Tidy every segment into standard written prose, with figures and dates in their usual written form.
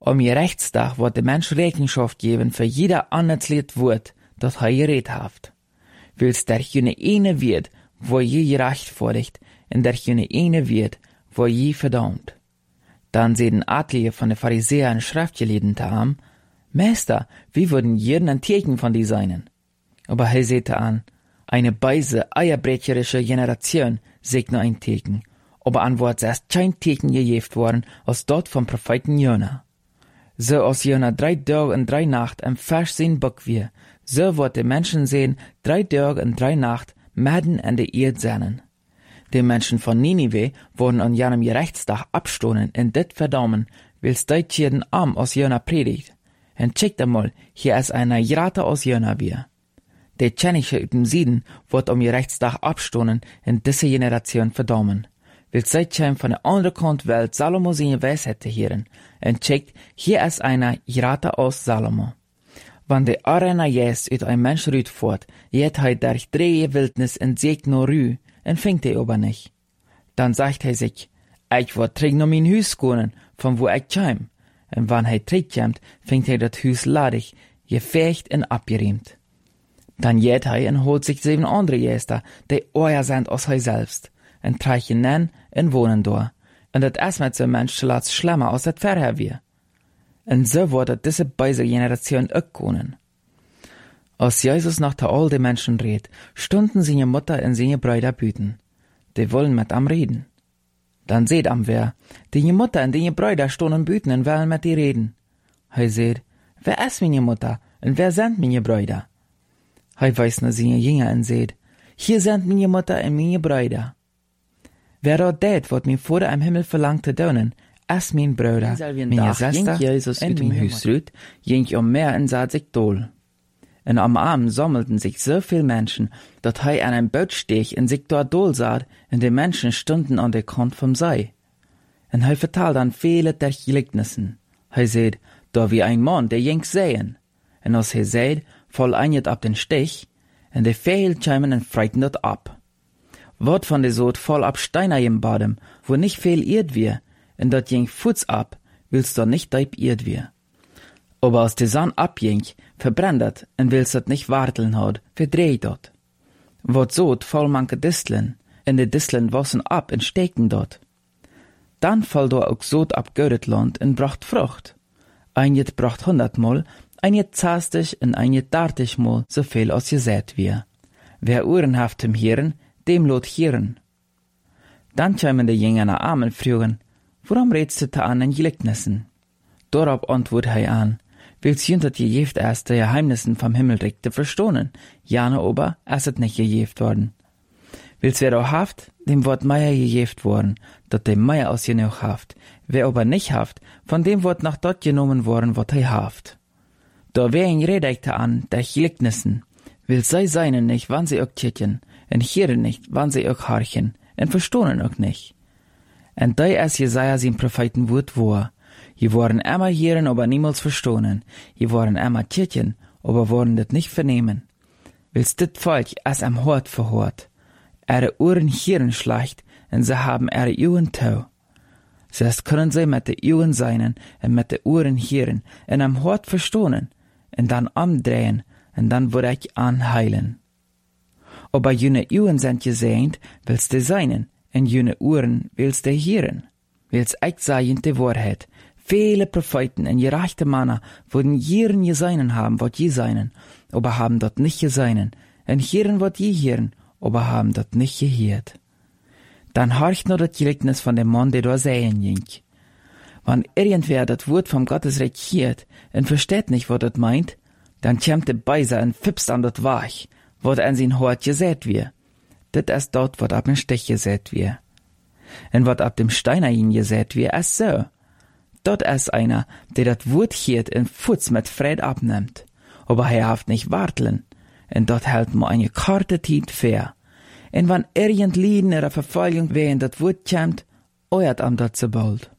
Om je rechtsdag wordt de mens Rechenschaft geben für jeder anderslied Wort, dat hij geredet haft. Wils der jene ene wird, wo je gerechtvaardigt, en der jene ene wird, wo je verdammt. Dann sehen etliche von den Pharisäern und Schriftgelehrten an, Meister, wie würden jeden ein Teken von die seinen? Aber er sagte an, eine beise, eierbrecherische Generation sagt nur ein Teken, aber an wird erst kein Teken gegeben worden, als dort vom Propheten Jona. So als Jona 3 Tage und 3 Nacht im Vers sein Bock wir, so wird die Menschen sehen 3 Tage und 3 Nacht mitten in der Erde sein. Die Menschen von Ninive wurden an jenem Gerechtstag abstoßen und dit verdammen, wils deit jeden Arm aus Jona predigt. Und checkt einmal, hier ist einer Jrata aus Jona wir. Die Tschenische ut dem Süden wird am Gerechtstag abstoßen und diese Generation verdammen. Wils seit von der anderen Kant Welt Salomo seine Weisheit zu hören. Und checkt, hier ist einer Jrata aus Salomo. Wann der Arena jest ut ein Mensch rüt fort, jet hei durch 3 Wildnis en Sieg no rü, en fängt er aber nicht. Dann sagt er sich, ich wollt träg no mein Hüs gonen, von wo ich käm. Und wann er trägt, fängt er dat Hüs ladig, gefecht en abgeriemt. Dann jet hei en holt sich 7 andere Jester, die euer sind aus hei selbst, en treichen nen en wohnen do. Und dat es mit so ein Mensch schlats schlimmer aus dat Verher wir. Und so wurde diese beise Generation auch kommen. Als Jesus nach der all den Menschen redet, stunden seine Mutter und seine Brüder büten. Die wollen mit am reden. Dann seht am wer, die Mutter und die Brüder stunden büten und wollen mit die reden. Hei seht, wer ist meine Mutter und wer sind meine Brüder? Hei weiß nur seine Jünger und seht, hier sind meine Mutter und meine Brüder. Wer dort det, wat mir vor im Himmel verlangt zu tun, as mein Bruder, meine Schwester, Jesus ut dem Hus rüt, ging mehr und sah sich dohl. Und am Abend sammelten sich so viel Menschen, dat hei an einem Boot stech und sich dort dohl sah, und die Menschen stunden an der Kant vom See. Und hei vertalt dann viele der Gleichnissen. Hei seht, da wie ein Mann, der ging sehen. Und als hei seht, fall einjet ab den Stich, und die Vögel kämen und freiten dort ab. Wort von der Sod voll ab Steiner im Badem, wo nicht viel irrt wir, und dort ging Fuß ab, willst du nicht deib irrt wir. Aber als die Sonne abging, verbrennt und willst dort nicht warteln hat, verdreht dort. Wort Sod voll manche Disteln, und die Disteln wassen ab und stecken dort. Dann fall do auch Sod ab Göretland und bracht Frucht. Einjet bracht 100-mal, einjet 20 und einjet 30-mal so viel als gesät wir. Wer Uhrenhaft im Hirn, dem lot Hirn. Dann kämen die Jünger nach Armen fragen, warum redst du da an in Gleichnissen? Darauf antwortet er an, willst jüntert gejeft erst die Geheimnissen vom Himmelreich zu verstohnen, jane aber es ist nicht gejeft worden. Willst wer auch haft, dem wird Meier gejeft worden, dat dem Meier aus genug haft, wer aber nicht haft, von dem wird nach dort genommen worden, wat er haft. Da wer ihn redete an, der Gleichnissen, will sei seinen nicht, wann sie auch titjen, en hieren nicht, wann sie auch harchen, en verstohnen auch nicht. En da es Jesaja sein Prophetenwort war, je waren immer hieren, aber niemals verstohnen, je waren immer titjen, aber waren das nicht vernehmen. Willst dit Volk es am Hort verhort, ihre Ohren hieren schleicht, en sie haben ihre Augen tau. Zuerst können sie mit de Augen seinen, en mit de Ohren hieren, en am Hort verstohnen, en dann amdrehen, en dann würde ich anheilen. Aber jene Augen sind gesehnt, willst du seinen, en jene Ohren willst du hören. Willst ich sagen die Wahrheit. Viele Propheten en gerechte Männer wurden jeden geseinen haben, wat je seinen, aber haben dort nicht geseinen, en hören wat je hören, aber haben dort nicht gehört. Dann horcht nur das Gleichnis von dem Mann, der da sehen ging. Wenn irgendwer das Wort vom Gottesreich hört und versteht nicht, was das meint, dann kämmt der Beiser und fipst an das Wach, wat an sein Hort gesät wir. Das ist dort, wat ab dem Stich gesät wir. Und wat ab dem Steiner ihn gesät wir, ist so. Dort ist einer, der das Wort hört und Futz mit Fried abnimmt. Aber er haft nicht warteln. Und dort hält man eine karte Zeit fair. Und wenn irgend Lieden oder Verfolgung wehen das Wort kämmt, euert am dort so bald.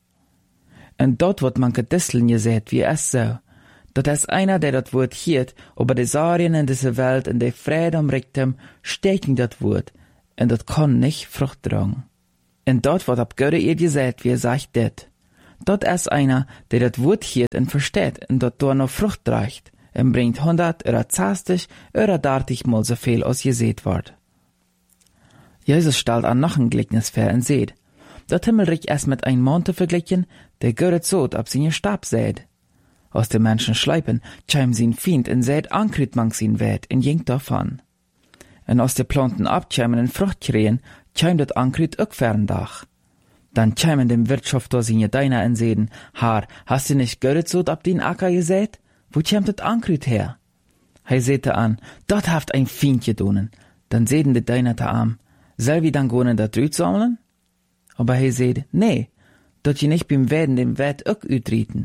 Und dort wird man gedisteln gesät wie es so. Dort ist einer, der das Wort hört, aber die Sarien in dieser Welt und die Friede umrickt ihm, stecken das Wort. Und das kann nicht Frucht tragen. Und dort wird ab Göre ihr gesät, wie sagt det. dort ist einer, der das Wort hört und versteht und dort noch Frucht trägt und bringt 100 oder 60 oder 30 mal so viel, als gesät wird. Jesus stellt an noch ein Gleichnis vor und seht, dat Himmelreich ist mit einem Mann zu vergleichen, der göret Sod ab seine Stab sät. Aus dem Menschen schleipen, chim sin Fiend und sät ankrit mang sin Wert und jinkt davon. Und aus der Planten abcheimen und Frucht kriegen, chim dat ankrit ook ferndach. Dann chimen dem Wirtschaft da seine Deiner und seden, Haar, hast du nicht göret Sod ab den Acker gesät? Wo chimt dat ankrit her? Hei sehte an, dort haft ein Fiend gedonen. Dann seden de Deiner ta am, soll wie dann gonen dat Rüt sammeln? Aber hei seht, nee, dort je nicht beim Werden dem Wert ook ütrieten.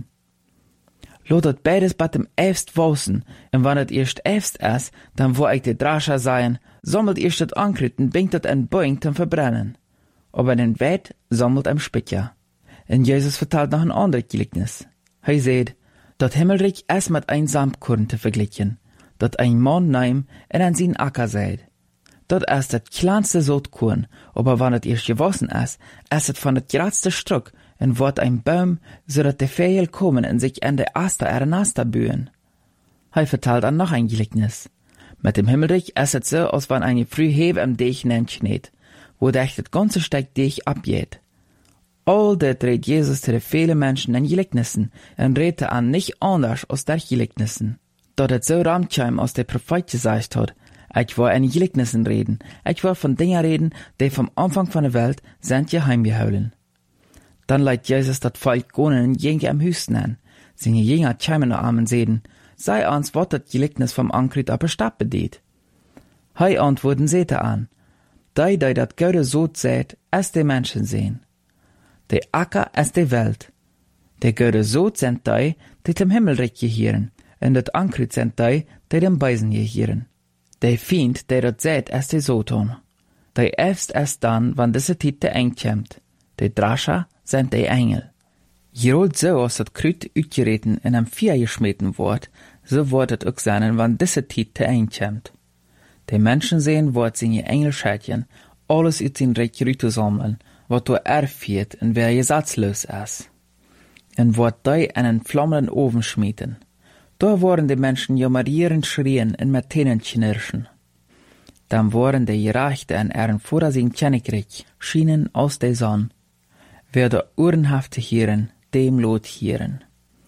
Lotet beides bat dem Elfst wossen, und wann het erst Elfst is, dann wo ich de Drascher seien, sammelt erst dat Ankritten, bingt dat en Boing zum Verbrennen. Aber den Wert sammelt am Spitja. Und Jesus vertelt noch ein anderes Gleichnis. Hei seht, dat Himmelreich is mit ein Samtkorn zu vergleichen, dat ein Mann neim en an sin Acker seid. Dat is dat kleinste Sotkorn, aber wann het erst gewassen is het von het gradste Struck en wordt ein Baum, so dat de Vögel kommen en sich an de Aster Nasta bühen. Hei vertelt an noch ein Gleichnis. Mit dem Himmelreich is het so, als wann eine früh Hewe am Deich schneit, wo dech het ganze Steck Deich abgeht. All dat redt Jesus zu de viele Menschen in Gleichnissen en redte an nicht anders als der Gleichnissen. Dat het so ramtscheim aus der Prophet gesagt hat, ich will in Gleichnissen reden, ich will von Dingen reden, die vom Anfang von der Welt sind geheimgehouden. Dann leidt Jesus dat Volk gonen en jenke am Hüsten an, seine Jünger cheimen noch am seden, sei ans wat dat Gleichnis vom Ankrit aber Stab bedeht. Hei antworten sehte an, die dat Göre so sät, es die Menschen sehen. Der Acker es die Welt. Der Göre so sind die dem Himmelreich gehieren, und dat Ankrit sind die dem Beisen gehieren. Der Fiend, der dat sät, es die Soton. Der Elfst es dann, wann diese Titte eng kämmt. Der Drascher sind die Engel. Jerold so aus dat Krüt utgereten in am Vier geschmeten wort, so wird het ook sein, wann diese Titte eng kämmt. Die Menschen sehen, wort seine Engelschädchen, alles ut sin Reich rüte sammeln, wat du erfiert und wer gesatzlos is. Und wort die einen flammenden Ofen schmieden. Da waren die Menschen jammerierend schrien und mit Tänen knirschen. Dann waren die Gerechte an ihren Vorasigen Königreich, schienen aus der Sonne. Wer der Uhrenhafte hieren, dem lot hieren.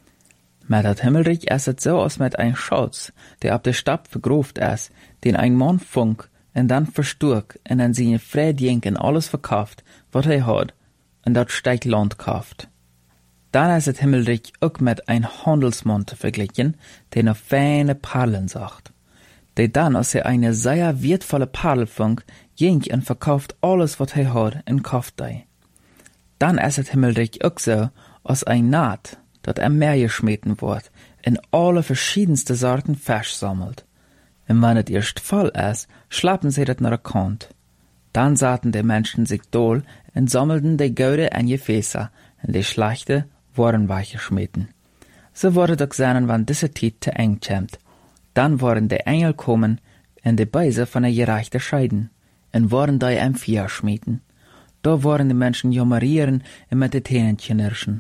Mit dat Himmelreich ist es so, als mit ein Schatz, der ab der Stab vergroft ist, den ein Mann funk und dann versturk und an seine Friedjenken alles verkauft, wat hat, und dat steigt Land kauft. Dann ist das Himmelreich auch mit ein Handelsmann zu vergleichen, der noch feine Perlen sagt. Der dann, als eine sehr wertvolle Perle funk, jinkt und verkauft alles, was hat, und kauft die. Dann ist das Himmelreich auch so, als ein Naht, dat am Meer geschmeten wird, in alle verschiedenste Sorten Fisch sammelt. Und wenn es erst voll ist, schlappen sie das nach der Kant. Dann sahen die Menschen sich dohl und sammelten die Goude an Gefäße, und die Schlechte waren weichgeschmeten. So wurde doch sein, wann diese Zeit zu eng kämmt. Dann waren die Engel kommen und die Beise von der Gerechte scheiden, und waren die am Vier schmieden. Da waren die Menschen jammerieren und mit den Tänen knirschen.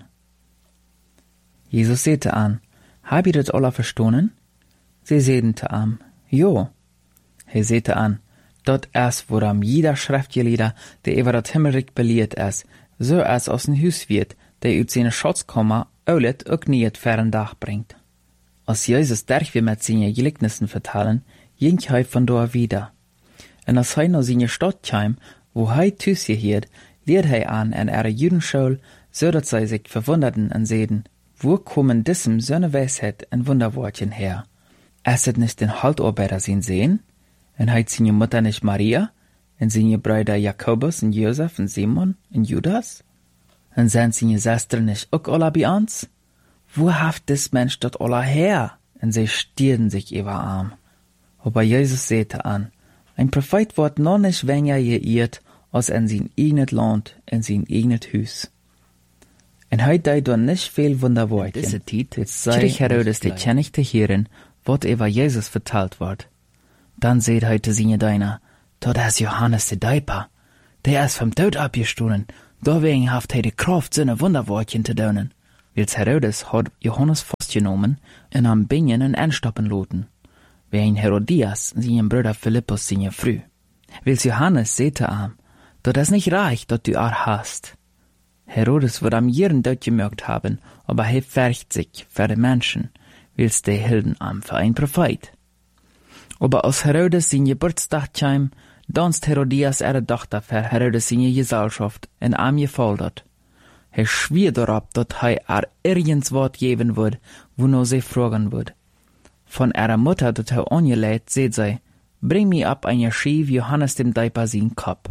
Jesus sehte an, hab ihr das alle verstanden? Sie sedente am, jo. Er sehte an, dort ist, woran jeder Schriftgelehrter, der über das Himmelreich belehrt ist, so als aus dem Hus wird, der ut seine Schatzkammer oulet ook niet fern Dach bringt. Als Jesus derch wir mit seinen Gleichnissen vertellen, jinkt hei von da wieder. Und als hei noch seine Stadt kam, wo hei tüs gehiert, lehrt hei an ihre Judenschule, so dat sie sich verwunderten und sehen, wo kommen diesem so eine Weisheit und Wunderwortchen her? Es het nicht den Haltarbeiter sehen? Und heit seine Mutter nicht Maria? Und seine Brüder Jakobus und Josef und Simon und Judas? Und sind seine Schwestern nicht auch alle bei uns? Wo haft des Mensch dort alle her? Und sie stierden sich über Arm. Aber Jesus sehte an, ein Prophet wird noch nicht weniger geirrt, als in sein eigenes Land, in sein eigenes Hus. Und heute da doch nicht viel Wunderwortchen. Diese Zeit, jetzt sei Herodes die König zu hören, was über Jesus verteilt wird. Dann seht heute seine Deiner, dort ist Johannes der Däuper. Der ist vom Tod abgestohlen, deswegen haft er die Kraft, seine Wunderwortchen zu tun. Wils Herodes hat Johannes festgenommen und am Bingen en anstoppen laten, wie Herodias seinen Bruder Philippus seine Frau. Wils Johannes sagte ihm, dat es nicht reicht, dat du hast. Herodes wird am jeden dort gemerkt haben, aber er färcht sich für die Menschen, wils die hielten am für ein Prophet. Aber als Herodes sein Geburtstag kam, danst Herodias ihre Tochter für Herodes seine Gesellschaft in am gefoltert. Er schwier darauf, dass er irgends Wort geben wird, wo sie fragen wird. Von ihrer Mutter, dat angeleitet, seht sie, bring mir ab ein Schief Johannes dem Deiper sein Kopf.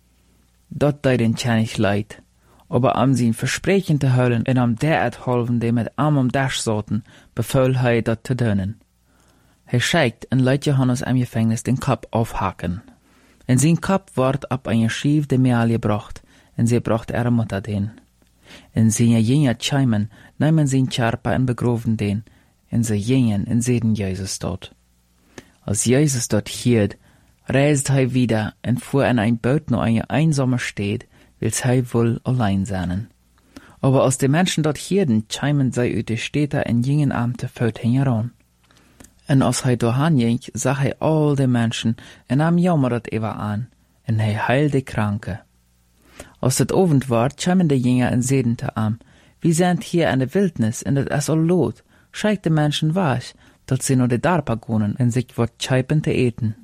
Dort den nicht leid, aber am sein Versprechen zu hüllen und am der helfen, die mit Arm am Dash sollten, befahl dat zu tun. Er schickt und lässt Johannes am Gefängnis den Kopf aufhaken. In sein Kopf wird ab ein Schief de Mehl gebracht, und sie bracht ihre Mutter den. In seine Jünger chaimen, nehmen sie ihn Charpa und begroven den, und sie gingen und sehen Jesus dort. Als Jesus dort hielt, reist wieder und fuhr in ein Boot nach einer einsamen Stadt, wils wohl allein sein. Aber als die Menschen dort hielten, chaimen sie aus den Städten und gingen am te Voet heran. Und als dahin ging, sah all die Menschen und am jammert an, und heilt die Kranke. Als het Abend war, chaimen die Jünger und sehen te am, wir sind hier in der Wildnis, und es ist all lot, scheint die Menschen wach, dat sie nur die Darpa gonen und sich wat chaipen te eten.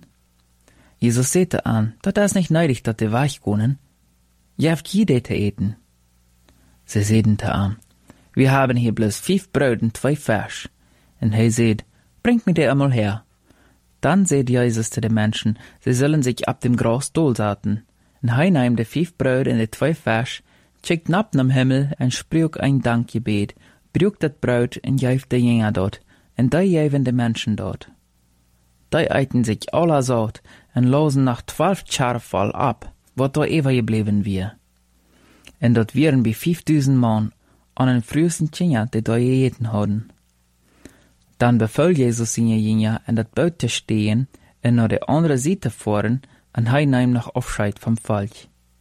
Jesus sagte an, dat ist nicht nötig, dat die wach gonen. Jeft jede te eten. Sie sehen te an, wir haben hier bloß 5 Brot und 2 Fisch. Und er sagt, bringt mir die einmal her. Dann sagt Jesus zu den Menschen, sie sollen sich ab dem Gras dolsaten. Und er nahm die 5 Brot und die 2 Fisch, schickt ab nam Himmel und sprach ein Dankgebet, brach das Brot und gab die Jünger dort, und die gaben die Menschen dort. Die eiten sich alle satt und losen nach 12 Jahre voll ab, wat da ever geblieben wir. Und dort wären wie 5000 Mann an den frühesten Jünger, die da gegessen hadden. Dann befahl Jesus seine Jünger, in das Boot zu stehen und nach der anderen Seite fahren, und er nahm noch Abscheid vom Volk.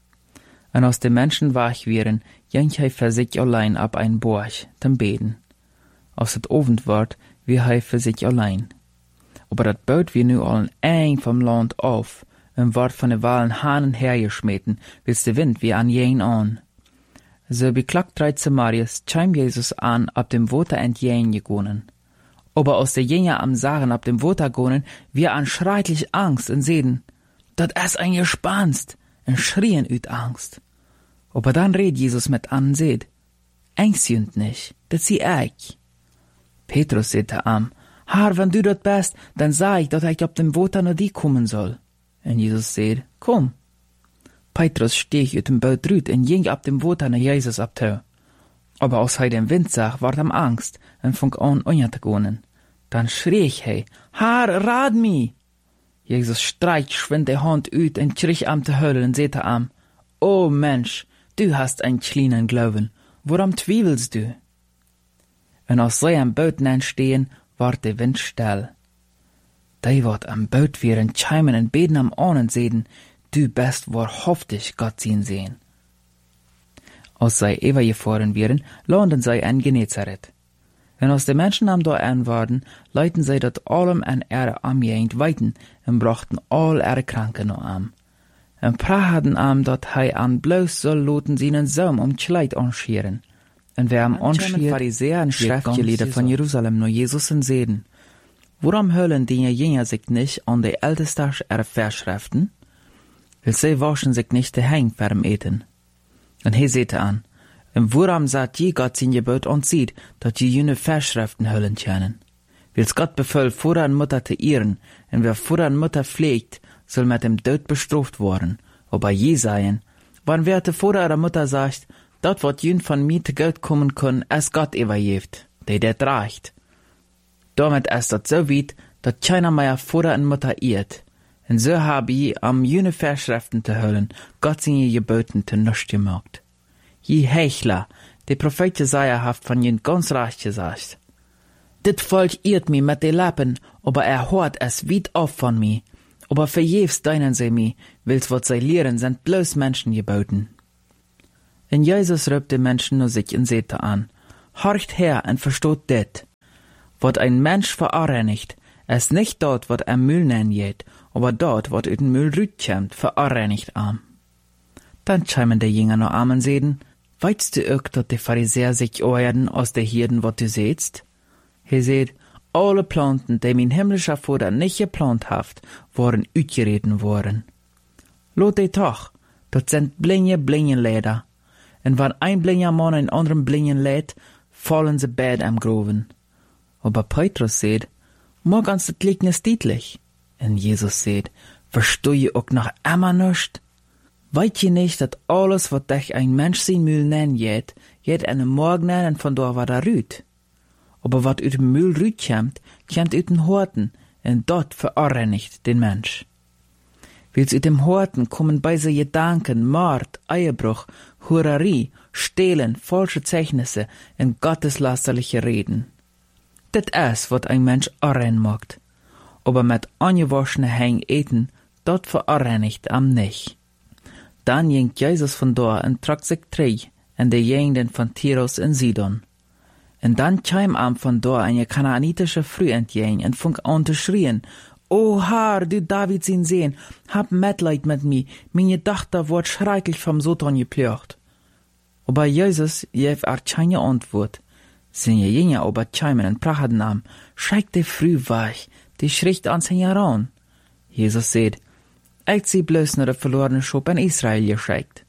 Und als die Menschen wach wären, ging er für sich allein ab ein Burg zum Beten. Als es Abend ward, wie er für sich allein. Aber das Boot wir nu allen eng vom Land auf und ward von den Walen Hahnen hergeschmeten, bis der Wind wie an jen an. So beklagt 13 Marius, chim Jesus an, ab dem Water entjen gegonen. Aber aus der Jünger am Sachen ab dem Water gonen, wir an schrecklich Angst und sehen, dat es ein Gespanst, und schrien üt Angst. Aber dann red Jesus mit an und seht, Angst jünd nicht, dat sie ich. Petrus sagte am, Herr, wenn du dort bist, dann sag ich, dass ich ab dem Water nur die kommen soll. Und Jesus sagt, komm. Petrus stieg ut dem Boot rüt und ging ab dem Water nach Jesus abtau. Aber als er den Wind sah, ward ihm Angst und fing an, unterzugehen. Dann schrie ich, Herr, rad mi! Jesus streicht schwind die Hand ut und schrie am zu heulen und sagte am, O Mensch, du hast ein kleinen Glauben, woran zweifelst du? Und als sie am Boot stehen, ward der Wind still. Die ward am Boot wären chaimen und beten am Ahnen sehen, du bist wahrhaftig Gott sehen. Als sie übergefahren wären, landen sie in Genezareth. Und als die Menschen am da waren, leiten sie dort allem an ihre Armjegend weiten und brachten all ihre Kranken noch an. Und prahaden am, dat hei an bloß soll loten seinen Saum um Kleid anscheren. Und wer am Anschieren Pharisäer und Schriftgelehrte von Jerusalem nur Jesus und sehen. Warum hören die Jünger sich nicht an die Ältesten ihrer Verschriften? Weil sie waschen sich nicht die Hänge vorm Eten. Und er sagte an, und warum sagt je Gott sein Gebot und sieht, dass die jene Verschriften höllen können? Weil's Gott befiehlt, Vater und Mutter zu ehren, und wer Vater und Mutter pflegt, soll mit dem Tod bestraft worden. Aber je seien, wann wer der Vater oder Mutter sagt, dat wat jün von mir zu Geld kommen kann, es Gott übergibt, der det reicht. Damit ist dat so weit, dat keiner mehr Vater und Mutter ehrt. Und so habe ich am jene Verschriften zu höllen, Gott seine Geboten zu nichts gemacht. Je Hechler, der Prophet Jesaja haft von jen ganz recht gesagt. Dit Volk irrt mi mit de Lappen, aber hört es weit auf von mi. Aber verjefs deinen sie mi, wils wat sie lehren, sind bloß Menschen geboten. Und Jesus rübt die Menschen nur sich in Sete an. horcht her en verstoot dit. Wat ein Mensch verarreinigt, es nicht dort, wat Müll nennen jet, aber dort, wat uit den Müll rütkämt, verarreinigt am. Dann chimen de Jünger noch am und seden, weißt du ook, dat de Pharisäer sich oerden aus de Hirden, wat du sehtst? He seht, alle Planten, die mein himmlischer Vater nicht geplant haft, worden uitgereden worden. Lot de toch, dat sind blinje Leder. En wann ein blinger Mann einen anderen blingen lädt, fallen sie beide am Groven. Aber Petrus seht, mag ans das Gleichnis deutlich. En Jesus seht, versteh je auch noch immer nicht? Weit je nicht, dat alles, wat dich ein Mensch sein Müll nennen jet einen Morgen nennen von da war da rüt. Aber wat uit dem Müll rüt kämt uit den Horten, en dort verarreinigt den Mensch. Wils uit dem Horten kommen beise Gedanken, Mord, Ehebruch, Hurerie, Stehlen, falsche Zeichnisse en gotteslasterliche Reden. Dit is wat ein Mensch arrein macht. Aber mit angewaschene Häng eten, dort verarreinigt am nicht. Dann ging Jesus von da en trok sich terug in de Gegenden von Tyrus en Sidon. En dann kam am von da eine kanaanitische Früh entgegen en fing an zu schrien, O Herr, du David sein Sehen, hab Mitleid mit mir, meine Tochter wird schrecklich vom Satan geplagt. Aber Jesus gab keine Antwort. Seine Jünger aber chimen en prachten am, schreckt die Früh weg, die schricht ans ihn heran. Jesus sagt, ich sie bloß nur der verlorene Schop in Israel geschickt.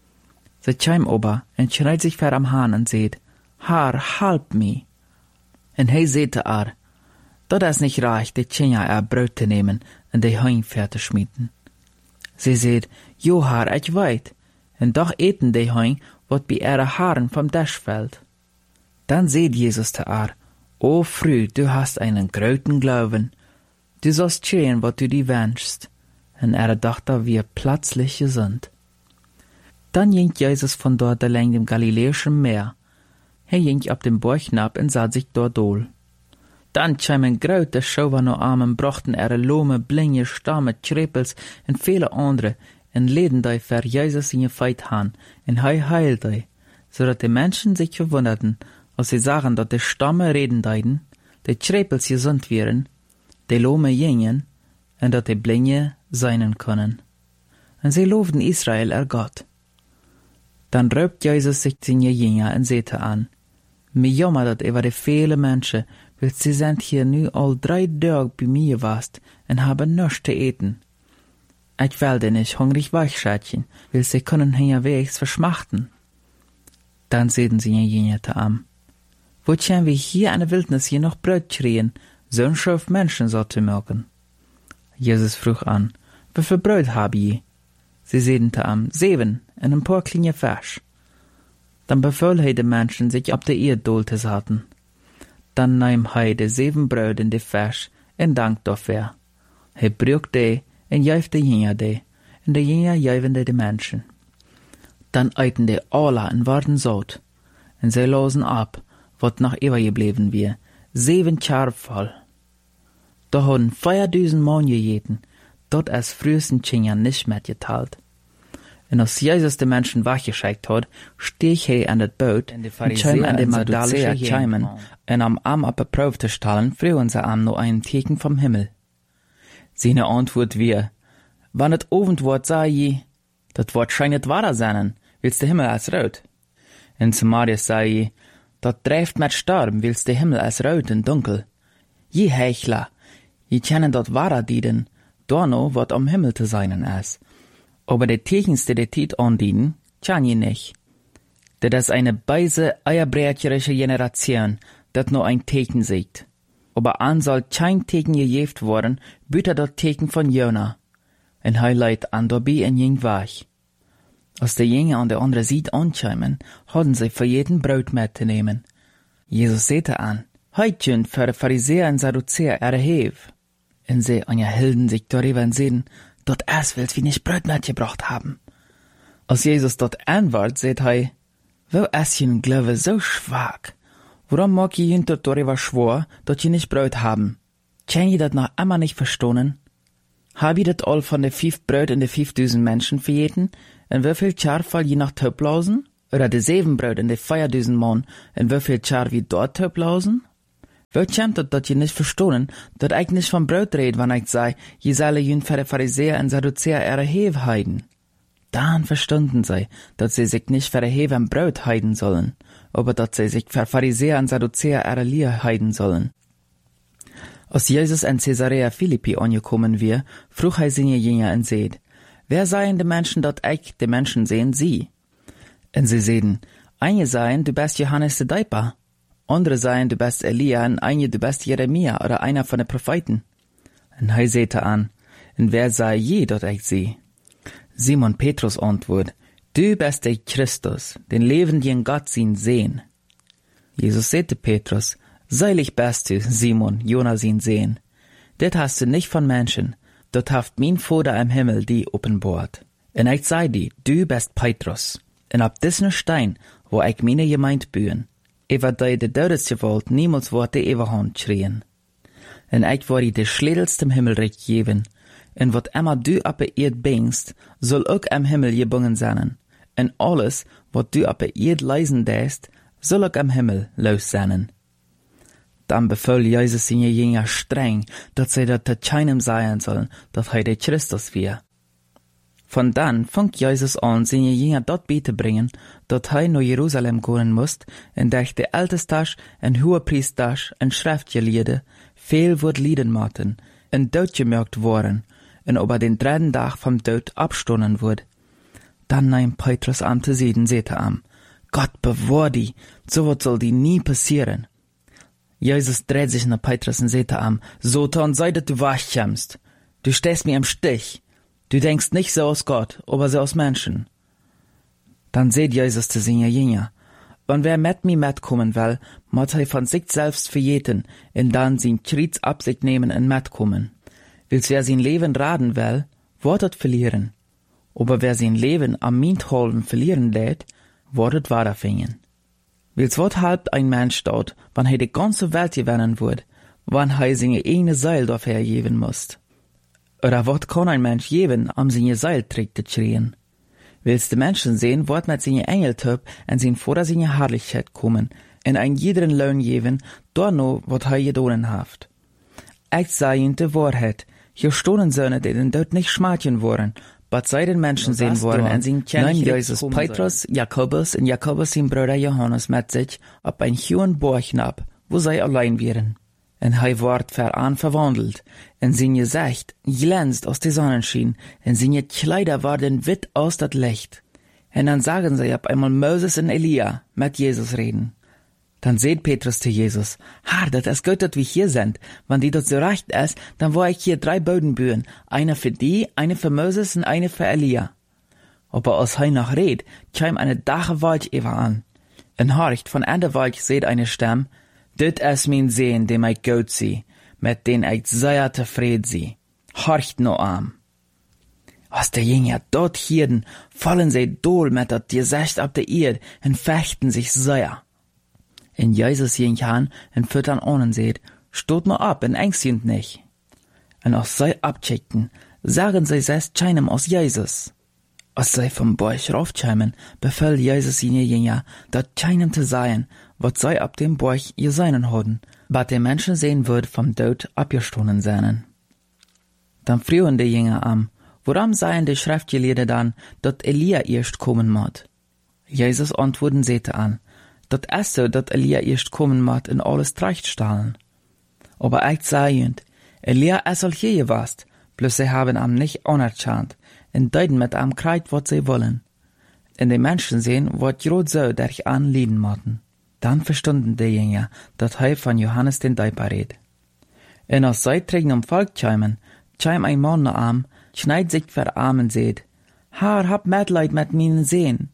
Sie chim aber en schreit sich ver am Hahn und sagt, Herr, halb mi. En hij sagte dat is nicht reich, die Kinder Brot zu nehmen und die Heim fertig schmieden. Sie sagt, Jo Herr, ich weit, en doch eten die Heim, wat bei ihre Haaren vom Tisch fällt. Dann sagt Jesus zu O Früh, du hast einen großen Glauben, du sollst geschehen, wat du dir wünschst. En ihre Tochter wird plötzlich gesund. Dann ging Jesus von dort allein dem Galiläischen Meer. Er ging ab dem Berg hinab und sah sich dort dohl. Dann kamen große Schauer noch Armen, brachten ihre Lohme, Blinge, Stamme, Trepels und viele andere, und leden die für Jesus in ihr Feit han, und er heilt die, so dass die Menschen sich verwunderten, als sie sahen, dass die Stamme reden deiden, die Trepels gesund wären, die Lohme gingen, und dass die Blinge seinen können. Und sie lobten Israel, Gott. Dann raubt Jesus sich seine Jünger und sagte an, mir jammert über die viele Menschen, weil sie sind hier nu all 3 Tage bei mir gewast und haben nichts zu eten. Ich will denn nicht hungrig weichschätchen, weil sie können hinterwegs verschmachten. Dann sagten sie ihr Jünger zu ihm, wo können wir hier in der Wildnis hier noch Brot kriegen, so ein Schaf Menschen so zu merken? Jesus frug an, wie viel Brot hab je? Sie sagten zu ihm, 7 und ein paar kleine Fisch. Dann befahl er den Menschen, sich ab der Erde zu setzen. Dann nahm er die 7 Brot und die Fisch und dank dafür. Er brach die und gab die Jünger die, und die Jünger gaben die Menschen. Dann eiten die alle und waren satt, und sie losen ab, was noch übergeblieben war, 7 Körbe voll. Da haben 4000 Mann gegeten, dort als frühesten Kinder nicht mehr geteilt. Und als Jesus die Menschen weggeschickt hat, stieg er an das Boot und kam an die Magdalische Chaimen, und am Arm ab Probe zu stellen, fragen sie am noch ein Teken vom Himmel. Seine Antwort wir, wann het Abend wird, sag je, das Wort scheint nicht wahr sein, willst der Himmel als rot? Und zu Marius sag je, das dreift mit Storm, willst der Himmel als rot und dunkel. Je Heuchler, je kennen dort wahrer dienen, da noch wat am Himmel zu sein ist. Aber die Tekens, die Tiet andienen, kann je nicht. Das ist eine beise, eierbrecherische Generation, dat nur ein Teken sieht. Aber an soll kein Teken gejeft worden, büter das Teken von Jona. Und er leidt an dabei en jing wach. Als die Jünger an der andere Seite ankämen, hatten sie für jeden Brot mitzunehmen. Jesus sagte an, heutjün für die Pharisäer und Sadduzäer erheb. Und sie hielten sich darüber und sehen, dort erst willst wie nicht Brot mitgebracht haben. Als Jesus dort antwortet, sagt er, wo ist jün Glaube so schwach? Warum mag ihr jün dort darüber schwor, dort ihr nicht Brot haben? Kann ihr das noch immer nicht verstehen? Hab ihr das all von den 5 Brot und den 5000 Menschen verjeten? Und wie viel Körbe je nach Töpplausen? Oder de 7 Brot en de 4000 Mann, en wieviel Char wie dort töplausen? Wo kämt het dat je nicht verstohlen, dat ich nicht von Brot red, wann ich sei, je solle jün für de Pharisäer en Sadduzäer ihre Hev heiden? Dann verstunden sie, dat sie sich nicht für de Hev en Brot heiden sollen, aber dat sie sich für Pharisäer en Sadduzäer ihre Lier heiden sollen. Als Jesus in Caesarea Philippi angekommen wir, frug seine Jünger und seht, wer seien de Menschen, dat ich de Menschen sehen sie? Und sie sehen, einige seien, du bist Johannes der Däuper, andere seien, du bist Elia, und einige, du bist Jeremia oder einer von den Propheten. Und sehte an, und wer sei je, dat ich sie? Simon Petrus antwort, du bist der Christus, den lebenden Gott sehen. Jesus sehte Petrus, seilig bist du, Simon, Jonas sehen. Det hast du nicht von Menschen, dort haft mein Vater im Himmel die offenbart. Und ich sei dir, du bist Petrus. Und ab diesen Stein, wo ich meine Gemeinde bühen, über die de Todesgewalt niemals wird die Eberhand schrien. Und ich werde dir de schledelste im Himmelreich geben, und wat immer du ab der Erd bringst, soll auch im Himmel gebungen sein. Und alles, wat du ab der Erd leisen däst, soll auch im Himmel los sein. Dann befahl Jesus seine Jünger streng, dass sie dat keinem sein sollen, dass der Christus wir. Von dann fängt Jesus an, seine Jünger dort beizubringen, dass nach Jerusalem gehen musst, und durch die Ältesters und Hohepriesters und Schriftgelehrte viel wird Lieden machen, und dort gemerkt worden, und über den 3. Tag vom Tod abstoßen wird. Dann nahm Petrus an zu sehen, sagte am, Gott bewahr die, so was soll die nie passieren. Jesus dreht sich nach Petrus und sagte am, Satan, sei dass du wachkommst. Du stehst mir im Stich. Du denkst nicht so aus Gott, aber so aus Menschen. Dann seht Jesus zu seinen Jünger. Und wer mit mir mitkommen will, muss er von sich selbst verjeten, und dann sein Kreuz ab sich nehmen und mitkommen. Willst wer sein Leben raten will, wird es verlieren. Aber wer sein Leben am Mintholben verlieren lädt, wird es weiterfinden. Willst wat halbt ein Mensch dort, wann er die ganze Welt gewinnen wird, wann er seine eigene Seil dafür geben muss? Oder wat kann ein Mensch geben, am seine Seil trägt zu schrien? Willst du Menschen sehen, wird mit seine Engeltöp und sein vor seine Herrlichkeit kommen, und ein jeden Lohn geben, dorno, wat er gedonen haft. Ich sage ihnen die Wahrheit, hier stohlen Söhne, die den Tod nicht schmatchen wollen, but sei den Menschen sehen wollen, und sie kennen Jesus, Petrus, Jakobus und Jakobus sein Bruder Johannes mit sich, ab ein hohen Burg nab, wo sie allein wären. Und er ward veran verwandelt, und sein Gesicht glänzt aus der Sonnenschein, und seine Kleider waren witt aus dat Licht. Und dann sagen sie ab einmal Moses und Elia mit Jesus reden. Dann seht Petrus zu Jesus, Herr, dat es gut, dat wir hier sind. Wenn die dort so recht ist, dann war ich hier 3 Boden bühen. Eine für die, eine für Moses und eine für Elia. Aber als er noch red, kam eine dache Wolke über an. Und horcht, von an der Wolke seht eine Stimme, Dit is mein Sehn, dem ich gut sie, mit den ich sehr zufrieden sie. Horcht no an. Als der Jünger dort hierden, fallen sie dohl mit dat Gesicht ab der Erde und fechten sich sehr. In Jesus ging an und füttern ohnen seht, stot mir ab und ängstend nicht. Und als sie abcheckten, sagen sie selbst keinem aus Jesus. Als sie vom Borch raufkämen, befahl Jesus seine Jünger, dat keinem zu sein, was sie ab dem Borch ihr seinen hadden, wat der Menschen sehen würd vom Tod abgestohlen seien. Dann frühen die Jünger an, woran seien die Schriftgelehrten dann, dat Elia erst kommen mod? Jesus antworten sehte an, dat es so, dat Elia erst kommen mod in alles Rechtstahlen. Aber ich sage ihnen, Elia es al hier gewast, bloß sie haben am nicht anerkannt, und deuten mit am Kreid, wat sie wollen. Und die Menschen sehen, wat grad so durch an lieden motten. Dann verstunden die Jünger, dat er von Johannes den Däuper red. Und als sie trägen Volk kämen, käm ein Mann nach am, schneid sich ver Arm und seht, Herr, hab Mitleid mit meinen Sehen.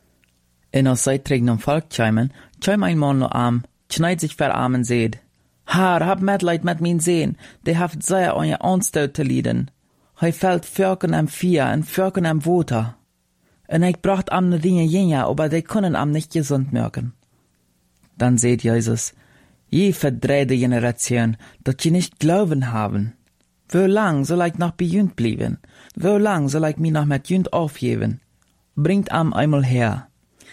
Und als sie trägen Volk kämen, käm ein Mann nach am, schneid sich ver Arm und seht, Herr, hab Mitleid mit meinen Sehen, die haft sehr an ihr Anstoot zu lieden. Hij fällt Völkern am Vier und Völkern am Water. Und ich bracht am ne Dinge Jünger, aber die können am nicht gesund merken. Dann seht Jesus, je verdrehte Generation, dat je nicht glauben haben. Wo lang soll ich noch bei Jünd bleiben? Wo lang soll ich mich noch mit Jünd aufgeben? Bringt am einmal her.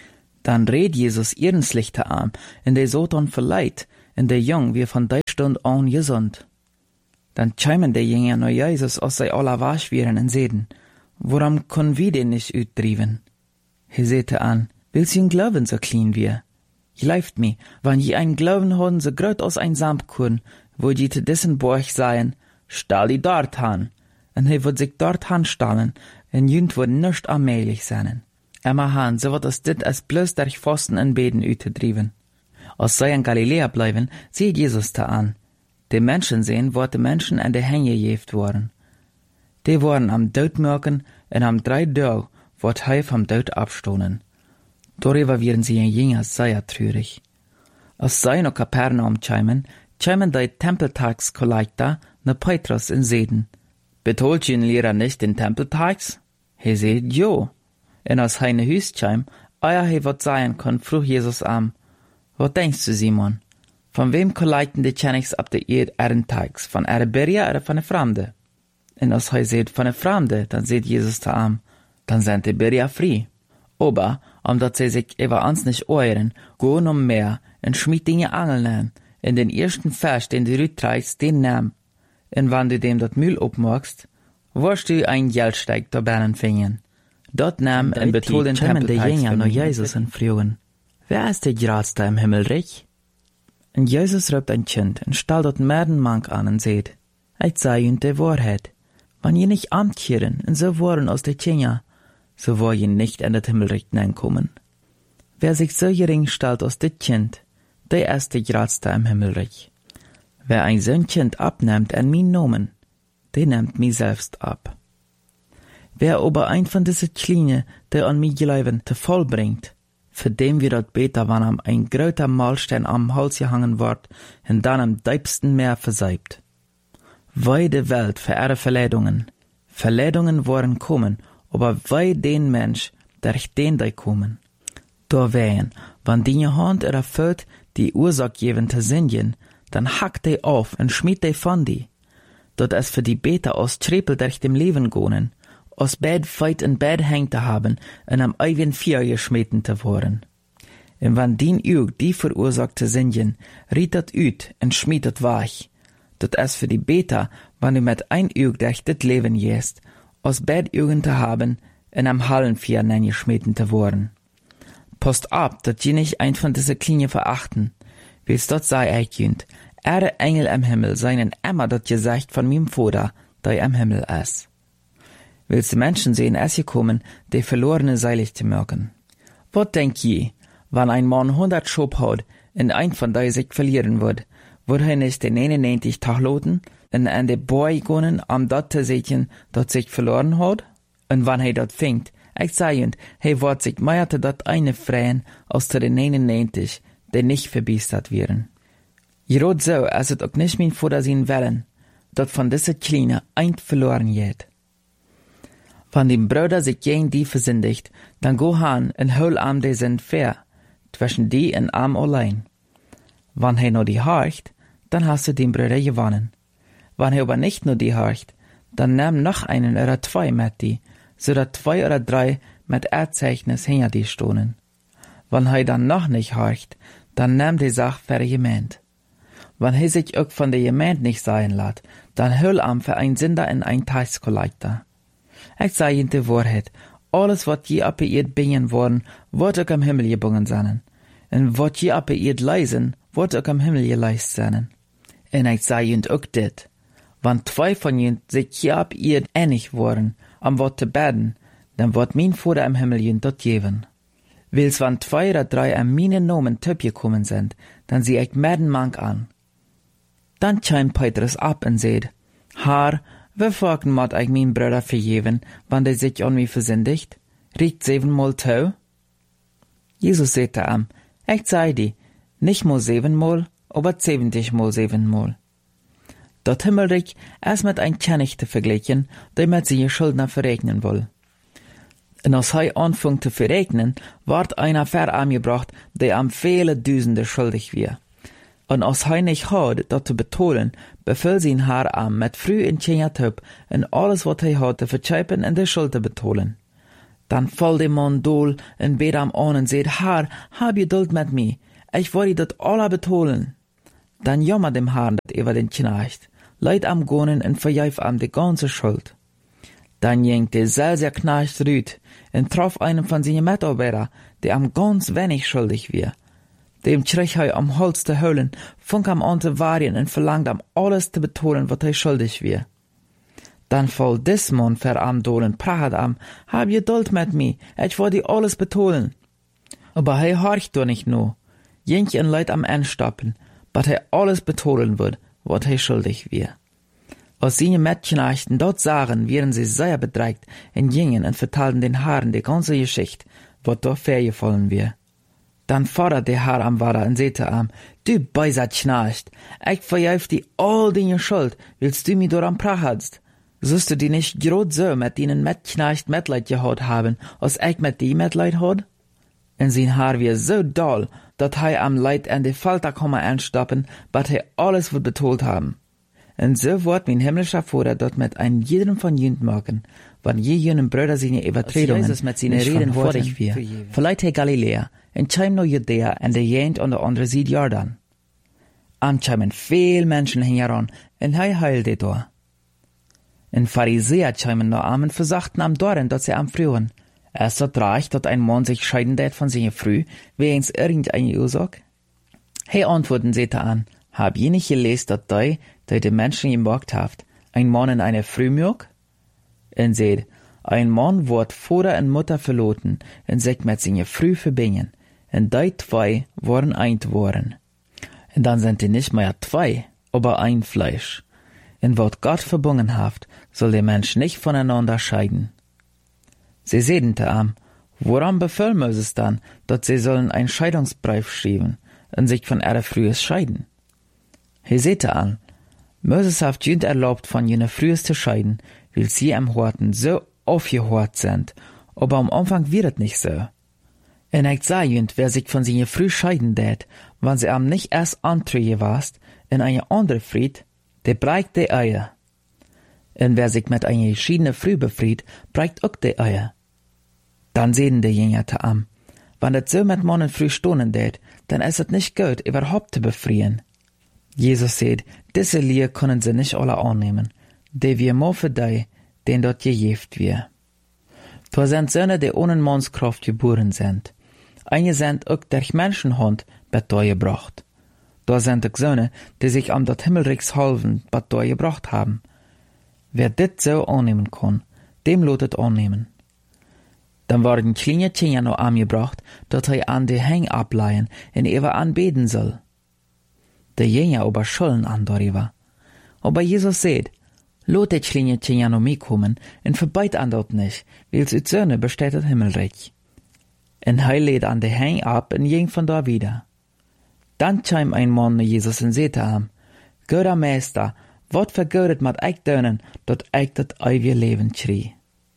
Dan reed Jesus ernstlich te aan, en de zot on verleid, en de jong weer van die stund aan gezond. Dan chimen de Jünger naar Jesus, als zij alle wasch wären, en zeiden, waarom können wir den nicht uitdrieven? Hij zette aan, willst je Glauben so klein wie? Gelooft mir, wann je ein Glauben haben, so groß als ein Samtkorn, wo je te dessen Borg seien, stall die dort han. En hij wird sich dort hanstallen, en jünt wird nicht allmählich sein. Emma han, so wird es dit als bloß durch Fasten en Beten uitgedrieven. Als zij in Galiläa bleiben, sieht Jesus da an. Die Menschen sehen, wo die Menschen an die Hänge gejeft worden. Die worden am Dood merken, en am 3 Tage wird hij vom Dood abstoßen. Darüber werden sie in Jünger sehr traurig. Als sie nach Kapernaum chimen die Tempeltagskollektor nach Petrus in Seden. Betolt ihr Lehrer nicht den Tempeltags? He sagt, jo. En als hij naar huis chim, hij wat sagen kon, vroeg Jesus am, wat denkst du, Simon? Van wem kollekten die Tjenigs op de Ehrentags? Van Araberia oder van de Fremde? En als hij zegt van de Fremde, dan zegt Jesus te am, dan zijn die Beria frei. Aber, omdat sie sich über uns nicht euren, gehen mehr, en schmied dinge Angeln an, in den ersten Vers, den du rüttreichst, den nahm. En wann du dem dat Mühl opmachst, wirst du ein Geldsteig da bellen fingen. Dort nahm en betolen Tempel der Jünger nach Jesus en fragen, wer ist der Gradste im Himmelreich? En Jesus ruft ein Kind, en stal dort merden Mank an en seht, ich sei und die Wahrheit. Wann je nicht amtkehren, en so waren aus der Tjenger, so war je nicht in das Himmelreich hineinkommen. Wer sich so gering stellt aus dit Kind, der ist der Gradste im Himmelreich. Wer ein so Kind abnimmt an min Nomen, der nimmt mi selbst ab. Wer aber ein von diese Kleine, der an mi Glauben te voll bringt, für dem wir dort beter, wann am ein gröter Mahlstein am Hals gehangen wird, und dann am deibsten Meer verseibt. Wei de Welt für ihre Verleidungen. Verleidungen wollen kommen, aber wei den Mensch, der den da kommen. Da wehen, wann die Hand erfüllt, die Ursache geben te singen, dann hackt die auf und schmied die von die. Dort es für die Beter aus Trepel durch dem Leben gonen, aus Bett feit in Bett hängt te haben und am eigen Vier geschmeten te worden. Und wann die die verursachte singen, riet dat ut und schmied dat weich. Dort es für die Beter, wann du mit ein durch dit Leben gehst, aus Bett te haben und am Hallenvier geschmeten te worden. Post ab, dat je nicht ein von diese Klinge verachten. Willst dort sei eichjünd, Engel am Himmel seinen immer dat Gesicht von mim Vater, der am Himmel ist. Willst du Menschen sehen, es gekommen, die verlorene seilig zu merken? Wat denk je, wann ein Mann 100 Schub hat, in ein von die sich verlieren wird er nicht den 99 Tag loten, und an de Boy gonen, am dat te sehen, dat sich verloren hat? Und wann hij dat fingt, ich sage, hij wird sich meierte dat eine freien, aus den 99, die nicht verbiestert wären. Gerade so, als es auch nicht mein Vater sein wollen, dat von dieser Kleine ein verloren geht. Wenn die Brüder sich gegen die versündigt, dann go han und hol am die sind fair, zwischen die und am allein. Wenn er nur die horcht, dann hast du den Brüder gewonnen. Wenn er aber nicht nur die horcht, dann nimm noch einen oder 2 mit die, so dass 2 oder 3 mit Erzeichnis hinter die stohnen. Wenn er dann noch nicht horcht, dann nimm die Sache für die Gemeinde. Wenn er sich auch von der Gemeinde nicht sein lässt, dann hol am für ein Sünder in ein Tagskollektor. Ich sage Ihnen die Wahrheit, alles, was je ab ihr bingen worden, wird auch am Himmel gebungen sein. Und was je ab ihr leisen, wird auch am Himmel geleist sein. Und ich sage Ihnen auch dit, wenn 2 von Ihnen sich je ab ihr einig worden, am Wort zu beten, dann wird mein Vater am Himmel Ihnen dort geben. Wils wenn 2 oder 3 an meine Nomen töp gekommen sind, dann sieh ich merden Mank an. Dann chimt Petrus ab und sagt, Herr, wieviel mod ich mein Bruder vergeben, wann der sich an mich versündigt? Riecht 7-mal tau? Jesus sagte ihm, ich sei dir, nicht mal 7-mal, aber 70-mal 7-mal. Dort Himmelreich ist mit ein Knecht vergleichen, der mit seinen Schuldner verregnen will. Und als er anfängt zu verregnen, wird einer verangebracht, der am viele Düsende schuldig wird. Und als er nicht hat, das zu betonen, befiehlt sein Herr an, mit früh in Tjenjatub und alles, was er hat, zu verzeihpen und die Schuld zu betonen. Dann fall de Mann dol en bet am an en seht, Haar, hab geduld met mi, ich wollte dat alle betolen. Dann jammer dem Haar dat über den Knecht, leid am Gonen en verjäif am de ganze Schuld. Dann jengt de selser Knecht rüt en trof einen von seine Mitarbeiter, der am ganz wenig schuldig wir. Dem trich hij am Holz te huilen, funk am an te warien en verlangt am alles te betonen wat hij schuldig wir. Dann fall dis Mann ver am dolen praat am, hab geduld met mi, ich wil die alles betonen. Aber hij horcht doch nicht no. Jink en leid am Endstappen, wat hij alles betonen wird, wat hij schuldig wir. Als seine Mädchenachten dort sahen, wären sie sehr bedreigt en gingen en vertalten den Haaren die ganze Geschichte, wat dort vorgefallen wir. Dann fordert der Haar am Vater en sehte am, du beisat Knecht, ich verjäuf die all deine Schuld, willst du mi dort am prachadst? Sollst du die nicht grad so mit denen Mädchenacht Mitleid gehad haben, als ich mit die Mitleid had? En sein Haar wie so doll, dat hij am Leid an de Falter komme anstoppen, wat hij alles wird betolt haben. En so wird mein himmlischer Vater dort mit ein jedem von jünd machen, wann je jenen Brüder seine Übertretungen mit seinen Reden vordig wir. Verleiht hij Galiläa, en chim no Judäa en de jent an der andere Seite Jordan. Am chimen veel Menschen heran, en hij heilte dort. En Pharisäer chimen no am en versachten am Doren, dat sie am frühen. Es so reich, dat ein Mann sich scheiden det von seiner Früh, wegens irgendeine Ursache? He antworten sehte an, hab je nicht gelesen, dat de Menschen gemacht haft, ein Mann in eine Frühmjörg? En seht, ein Mann wird Vater en Mutter verloten, en sich mit seiner Früh verbingen, en die zwei worden eint worden. En dann sind die nicht mehr zwei, aber ein Fleisch. En wat Gott verbunden haft, soll der Mensch nicht voneinander scheiden. Sie sedente am, woran beföll Moses dann, dat sie sollen ein Scheidungsbrief schreiben und sich von ihrer Frühes scheiden? He sehte an, Moses haft jünd erlaubt von jener Frühes zu scheiden, weil sie am Horten so aufgehört sind, aber am Anfang wird es nicht so. En ich sah jünd, wer sich von seiner Früh scheiden tät, wann sie am nicht erst antrüge warst, in eine andere Fried, der breicht die Eier. En wer sich mit einer geschiedene Früh befried, breicht auch die Eier. Dann sehen die Jünger te am, wann das so mit Mannen früh stonen tät, dann ist es nicht gut, überhaupt zu befrieren. Jesus sagt, diese Lier können sie nicht alle annehmen, die wir mo für die, den dort gejeft wir. Da sind Söhne, die ohne Mannskraft geboren sind. Einige sind auch durch Menschenhand bei gebracht. Da sind auch Söhne, die sich am dort Himmelreichs halven bei gebracht haben. Wer dit so annehmen kann, dem lotet annehmen. Dann waren kleine Kinder noch angebracht, dat er an de Heng ableihen en ewer anbeten soll. De Jünger aber schulden an darüber. Aber Jesus seht, lot de kleine Kinder noch mitkommen en verbeit an dort nicht, weil's ut Söhne besteht das Himmelreich. En hij lädt an de Heng ab en ging von da wieder. Dann chim ein Mann ne Jesus en sehte am, Göder Meister, wat vergödet mat eik dönen, dat eik dat eeuwige Leben schrie.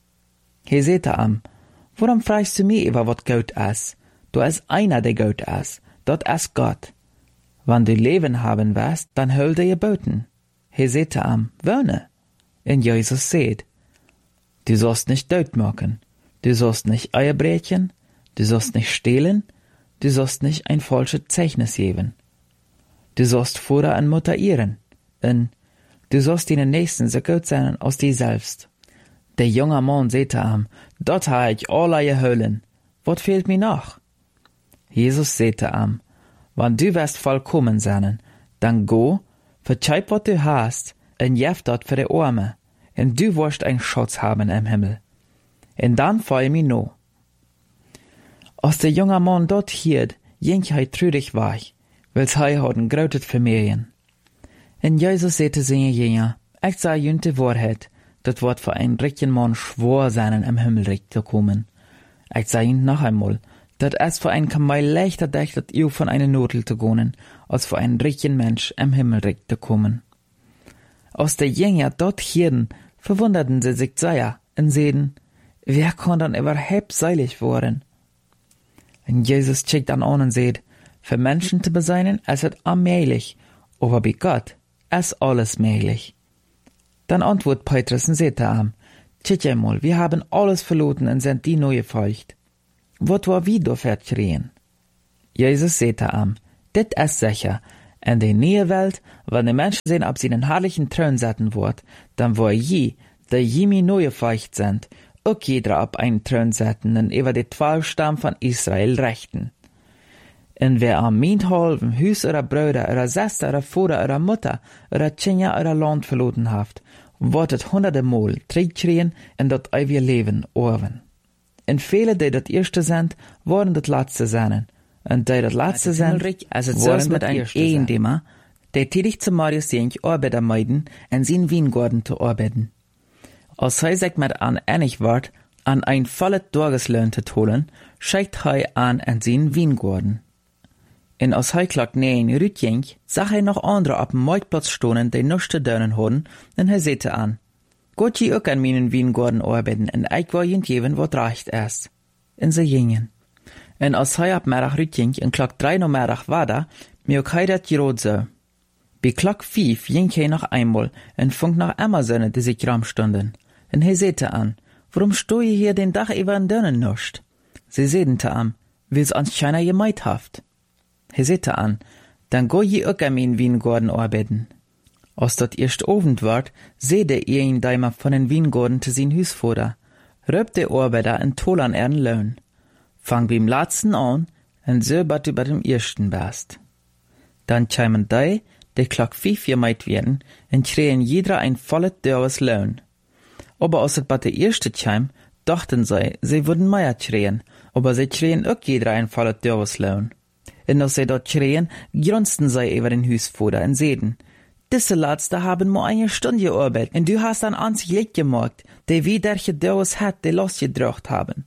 He sehte am, warum fragst du mich über wat Gott ist? Du ist einer, der Gott ist. Dort ist Gott. Wenn du Leben haben wirst, dann hol dir Geboten. He sehte am, wohne. Und Jesus seht, du sollst nicht Tod machen. Du sollst nicht Eier brechen. Du sollst nicht stehlen. Du sollst nicht ein falsches Zeichnis geben. Du sollst Vater und Mutter ehren. Und du sollst deinen Nächsten so gut sein als dir selbst. Der junge Mann sehte am, dort ha ich allerlei Höhlen. Wat fehlt mir noch? Jesus sehte am, wann du wirst vollkommen sein, dann go, verzeih wat du hast, en jef dort für die Arme, en du wirst ein Schatz haben im Himmel. En dann fall mir no. Als der junge Mann dort hielt, ging hei trüdig weich, weil's hei hatten grautet Familien. En Jesus sehte seine Jünger, ich sah jünd die Wahrheit, dat wordt für ein richtigen Mann schwor sein, im Himmelreich zu kommen. Ich sah ihn noch einmal, dat es für ein Kamel leichter dächtet, ihr von einer Notel zu gehen, als für einen richtigen Mensch im Himmelreich zu kommen. Aus der Jünger dort hierden, verwunderten sie sich sehr und sehen, wer kann dann überhaupt seilig worden? Und Jesus schickt dann an und seht, für Menschen zu beseinen, es ist allmählich, aber bei Gott ist alles möglich. Dann antwortet Petrus und sehte am, Tschit einmal, wir haben alles verloren und sind die neue feucht. Wat war wie do verkrien? Jesus sagte am, dit ist sicher, in der neue Welt, wenn die Menschen sehen, ob sie einen herrlichen Thron setzen wird, dann wo die jemi neue feucht sind, auch jeder auf einen Thron setzen und über die 12 Stamm von Israel rechten. Und wer am Minthalben Hus oder Brüder oder Schwester oder Vater oder Mutter oder Kinder oder Land verloren haft, wird es hunderte Mal zurückkriegen und das ewige Leben erben. Und viele, die das Erste sind, werden das Letzte sein. Und die das Letzte sind, werden mit einem Ehendämmer, der tätig zu Marius Jenk Arbeiter meiden, in seinen Weingarten zu arbeiten. Als er sich mit an einig wird, an ein volles Tageslöhn zu holen, schickt er an in seinen Weingarten. Und als er klagt nein rütjenk, sah er noch andere auf dem Marktplatz stehen, die nichts zu tun hatten, und er sagte an, Gott je auch an meinen Weingarten arbeiten, und ich will ihnen geben, was recht ist. Und sie gingen. Und als er ab Mittag rütjenk, und klagt 3 noch Mittag war mir auch er das gerot so. Bei klagt 5 ging er noch einmal, und fand noch immer Söhne, die sich rumstunden. Und er sagte an, warum steh ihr hier den Dach über den Dönen nicht? Sie sagten an, weil's uns keiner gemeint haft. Er sagte an, dann geh je auch an meinen Weingarten arbeiten. Als dat erst Abend ward, seht ihr ihn daimer von den Weingarten zu sein Hus vor. Röbt der Arbeiter en Toll an ihren Lohn. Fang beim Letzten an, und so bat über dem Ersten best. Dann kämen die klagt 5 gemeint werden, und kriegen jeder ein volles Dörres Lohn. Aber als es bei der Erste käm, dachten sie würden mehr kriegen, aber sie kriegen auch jeder ein volles Dörres Lohn. Und als sie dort kriegen, grunzten sie über den Hus vor und sehten, diese Letzte haben nur eine Stunde gearbeitet, und du hast an ans Licht gemacht, die wie derche Dörres hat, die losgedrückt haben.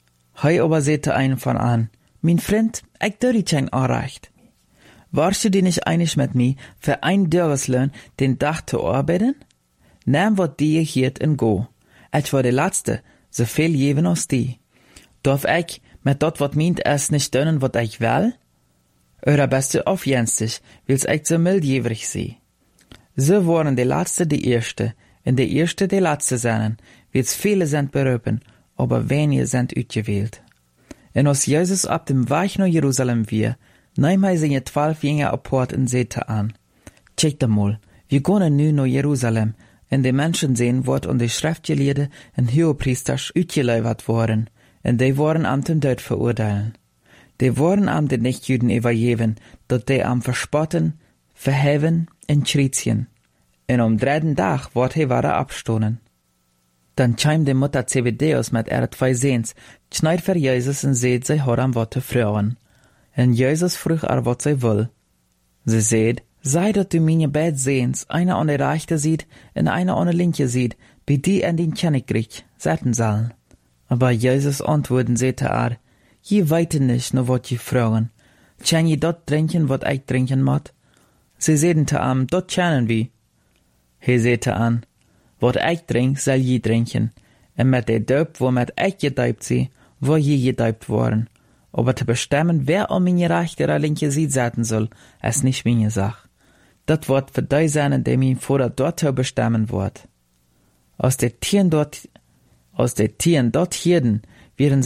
Hei aber sagte einen von an, mein Freund, ich dörri kein Anrecht. Warst du dir nicht einig mit mir, für ein Dörreslohn den Tag zu arbeiten? Nimm wat die hier und go. Ich war der Letzte, so viel geben als die. Darf ich mit dort wat meint es nicht tun, wat ich will? Oder bist du aufjenstig, willst ich so mildjährig sein? So waren die Letzte die Erste, und die Erste die Letzte sein, weil's viele sind berufen, aber wenige sind ausgewählt. Und als Jesus ab dem Weg nach Jerusalem war, nahm er seine 12 Jünger apart und sagte an, Check mal, wir gehen nu nach Jerusalem, und die Menschen sehen, wat und die Schriftgelehrten und Hohepriesters ausgeliefert worden, und die waren am den Tod verurteilen. Die waren am den Nichtjuden übergeben, dat die am verspotten, verheven und schriezien. Und am 3. Tag ward he ware abstonen. Dann kam die Mutter Zebedeus mit ihrer 2 Sehns, schneid für Jesus und seht, sie hat am Worte Frauen. Und Jesus frug wat sie will. Sie seht, sei dat du meine beid Sehns, einer an der Rechte sieht, und einer an der Linke sieht, wie die an den Königreich setzen sollen. Aber Jesus antworten sagte je weite nicht, nur wat je fragen. Kann je dort trinken, wat ich trinken mod? Sie sagten am, dort kennen wir. He sagte an, wat ich trink, soll je trinken. Und mit der Döp, womit ich gedäupt sie, wo je gedäupt worden. Aber zu bestimmen, wer an meine rechte oder linke Seite setzen soll, ist nicht meine Sache. Das wird für die sein, die mein Vater dort bestimmen wird. Aus den Tieren dort hirden, wären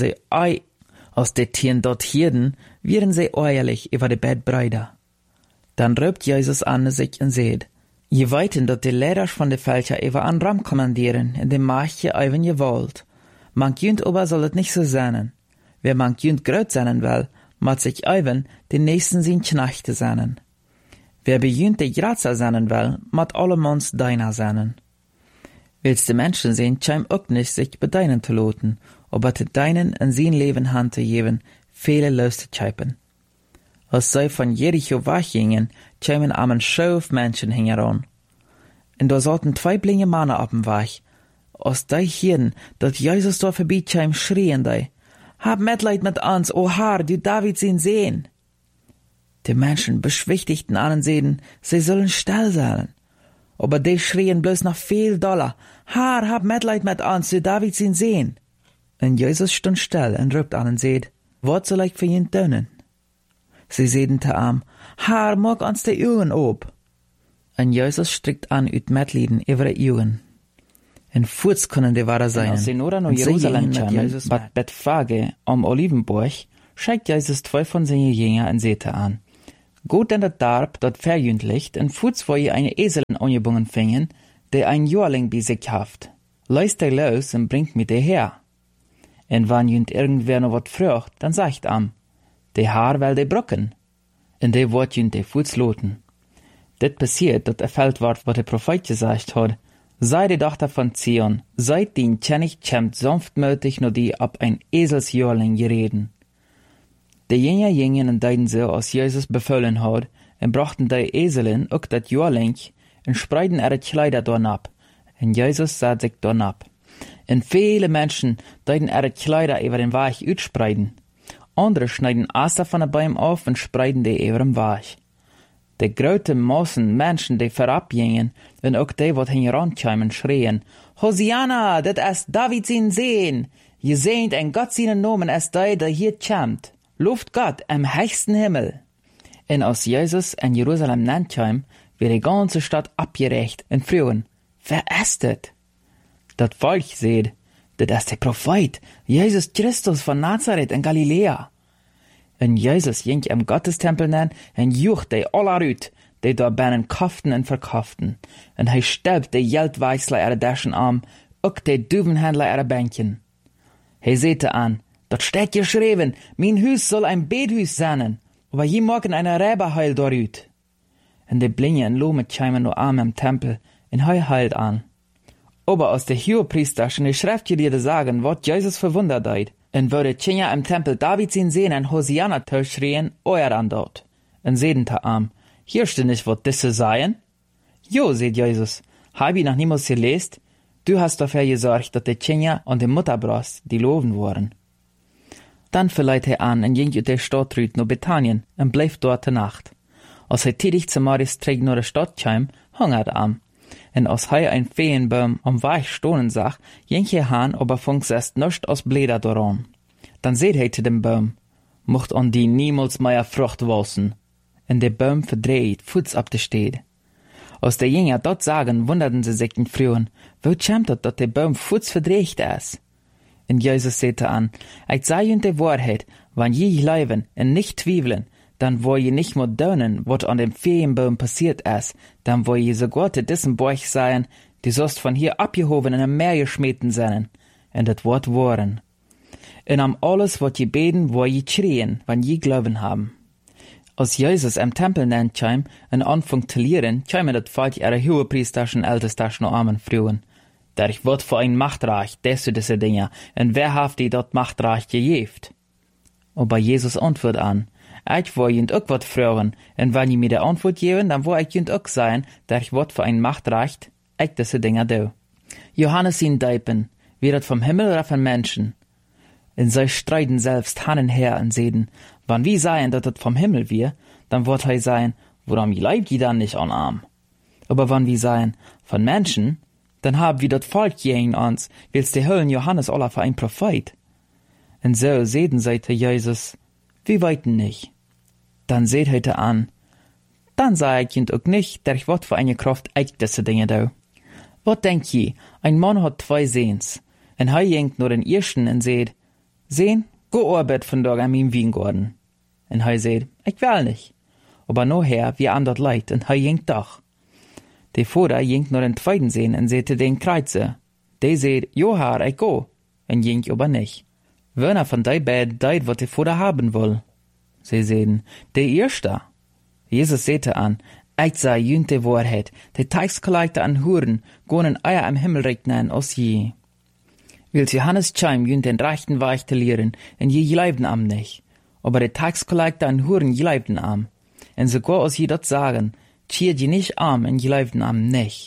sie ehrlich über die Bettbrüder. Dann rübt Jesus an sich und sagt, je weiten, dat die Lehrer von de Völker über an Ram kommandieren, in dem macht je even je wollt. Man künt aber soll es nicht so sein. Wer man künt gröt sein will, mat sich even den nächsten sin Knechte sein. Wer bejunt de Grazer sein will, mat allemans deiner sein. Willst de Menschen sehen, scheim auch nicht sich bedeinen zu loten, aber te deinen in sein Leben Hand zu geben, viele los zu scheipen. Als sie von Jericho weggingen, kämen am Schuf Menschen heran. Und da sollten 2 blinde Männer auf dem Weg. Als die hörten, dass Jesus da vorbeikam, schrien die, hab Mitleid mit uns, o Herr, du David ihn sehen. Die Menschen beschwichtigten an und sagten, sie sollen still sein. Aber die schrien bloß noch viel doller, Herr, hab Mitleid mit uns, du David ihn sehen. Und Jesus stand still und ruft an und sagt, was soll ich für ihn tun? Sie sagten zu ihm, Herr, mag uns die Augen ob. Und Jesus strickt an ut Mitleiden über die Augen. En voets kunnen de ware zijn. En als ze noorden naar Jeruzalem kwamen, bij Bethfage am Olivenborg, scheikt Jezus 2 von seinen Jünger en zette aan. Geht in dat Dorp, dat verjünt ligt, en voets wo je eine Eselin angebungen fingen, der ein Jüngling bei sich haft. Leist er los en bringt mit der her. En wann jünt irgendwer noch wat frucht, dann sagt am, de Haar will de brocken. En de wort jünt de voets loten. Dit passiert, dat erfällt ward, wat der Prophet gesagt hat. Sei die Tochter von Zion, seid die Tschennig schämt sanftmütig nur die ab ein Eselsjörling gereden. Die Jünger gingen und deiden so, als Jesus befohlen hat, und brachten die Eselin auch dat Jörling, und spreiden ihre Kleider dorn ab. Und Jesus sah sich dorn ab. Und viele Menschen deiden ihre Kleider über den Weg utspreiden. Andere schneiden Aster von den Bäumen auf und spreiden die über den Weg. De grote Massen Menschen, die vorabgingen, und auch die, wat hinrankamen, schrien, Hosianna, dat ist David sein Sehn! Je sehnt en Gott seinen Namen es der hier kämmt. Lobt Gott am höchsten Himmel. Und als Jesus in Jerusalem nankam, wird die ganze Stadt abgerecht und frühen, wer ist das? Dat Volk seht, dat ist der Prophet, Jesus Christus von Nazareth in Galiläa. Und Jesus ging im Gottestempel nen en jucht die aller uit, die da binnen kauften en verkauften. Und hij stelpt die Geldweißler ihre Daschen am, ook die Duvenhändler ihre Bänkchen. Hij zette an, dort steht geschrieben, mein Hus soll ein Bethuis sein, aber je morgen eine Räberheil dorüt. Und die Blinge en Lome kämen nur am im Tempel, en hij heilt an. Aber aus der Hohepriester schon die Schriftgelehrte sagen, wat Jesus verwundert hat. En würde Tschinja im Tempel David sin sehen en Hosianna schreien, euer an dort. En seden ta am, hier steht nicht, wat disse seien? Jo, seht Jesus, hab ich noch niemals gelesen? Du hast dafür gesorgt, dass die Tschinja und die Mutterbrost die Loven waren. Dann verleiht er an en ging ut der Stadt rüt no Bethanien en bleef dort de Nacht. Als hij tidig zu Maris trägt nur der Stadt kam, hungert am. En als hij ein Feenbaum am Weich stohnen sah, ging er han, aber funks erst nischt aus Bläder daran. Dann seht hij zu dem Baum, mocht an die niemals mehr Frucht wassen. En der Baum verdreht, Fuß ab der Steht. Als der Jünger dort sagen, wunderten sie sich in Frühen, wo schämt das, dass der Baum Fuß verdreht ist? Und Jesus sagte an, ich sage ihnen die Wahrheit, wenn je glauben und nicht zweifeln, dann wo je nicht mehr dönen, was an dem Feenbaum passiert ist, dann wo je sogar zu diesem Bauch sein, die sollst von hier abgehoben in ein Meer geschmeten sein. Und das Wort waren. Und am alles, was je beten, wo je schrien, wenn je Glauben haben. Als Jesus im Tempel nennt kam, und anfängt zu lehren, kamen das Volk ihre Hohepriesterschen Ältesten armen Frauen. Der ich wird für ein Machtreich, das diese Dinge, und wer hat die dort Machtreich gegeben? Aber Jesus antwortet an, ich will jünd auch wat fragen, und wenn ihr mir die Antwort geben, dann will ich jünd auch sein, der ich wird für ein Machtreich, ich diese Dinge do. Johannes in Deipen, wird das vom Himmel oder von Menschen? Und sie streiten selbst Hand und her und sehen, wann wir sagen, dass das vom Himmel wir, dann wird er sein, warum leibt ihr dann nicht an Arm? Aber wenn wir sagen, von Menschen, dann haben wir das Volk gegen uns, willst die Höllen Johannes aller für ein Prophet. Und so sehen sie zu Jesus, wir weiten nicht. Dann seht heute an, dann sag ich auch nicht, der ich wird für eine Kraft echt diese Dinge da. Was denkt je, ein Mann hat 2 Sehns, und er jenkt nur den ersten und seht, Sehn, go arbeit von dort an meinem Weingarten. Und er seht, ich will nicht. Aber nachher, wie an dort leid, und er jenkt doch. Der Vater jenkt nur den zweiten Sehn und seht den Kreuze. Der seht, Johar, ich go, und jenkt aber nicht. Wer von die beiden deit, was der Vater haben will? Sie sehen, der Erste. Jesus sehte an, ich sah jünt die Wahrheit, die Taxkollekte an Huren, gonen Eier am Himmel regnen aus je. Wils Johannes Chaim jünt den rechten Weg zu lehren, und je gleibten am nicht. Aber die Taxkollekte an Huren gleibten am. Und sogar als je dort sagen, schiert je nicht am, und gleibten am nicht.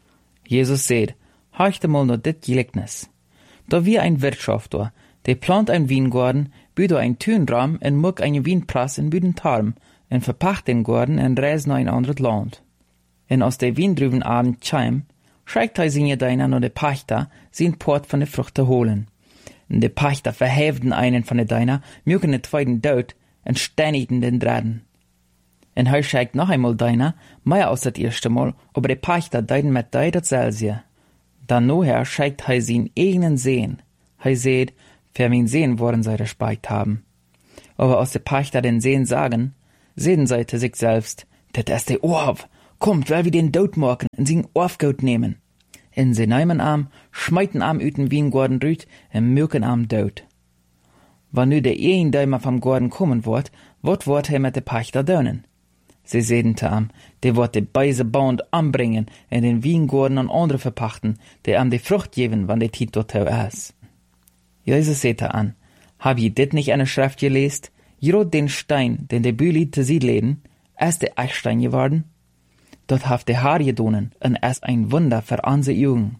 Jesus seht, horchte mal nur dit Gleichnis. Da wie ein Wirtschafter, der plant ein Weingarten, büht ein Tünraum und muck eine Weinpress in büden Tarm, und verpacht den Garten und reist nach ein anderes Land. Und aus der Wien drüben Abend scheim, schreikt er seine Deiner nur der Pachter, sein Port von der Frucht zu holen. Und der Pachter verhäften einen von der Deiner, mögen den zweiten Död, und steinigten den Dritten. Und er schreikt noch einmal Deiner, mehr als das erste Mal, aber der Pachter deiden mit Dei dasselbe. Dann noher scheikt hei sin eigenen Sehen. Hei seht, für wen Sehen wollen sie Respekt haben. Aber aus der Pächter den Sehen sagen, sehen sie zu sich selbst, das ist der Orf, kommt, weil wir den Tod morgen in sin Orfgout nehmen. In se neimen Arm, schmeiten Arm üten wie ein Gordon rüt, en mürken Arm dod. Wann nu der ein Däumer vom Gordon kommen wird he mit de Pächter dönen. Sie sehen te am, de wird de beise Band anbringen in den Wiengorden und andere verpachten, de am de Frucht geben, wann de Tit dort is. Jesus sehte an, hab je dit nicht eine Schrift gelest? Jrot den Stein, den de Büli te sied leden, ist de Eichstein geworden? Dort haft de Haar gedonen, en es ein Wunder für anse Jugend.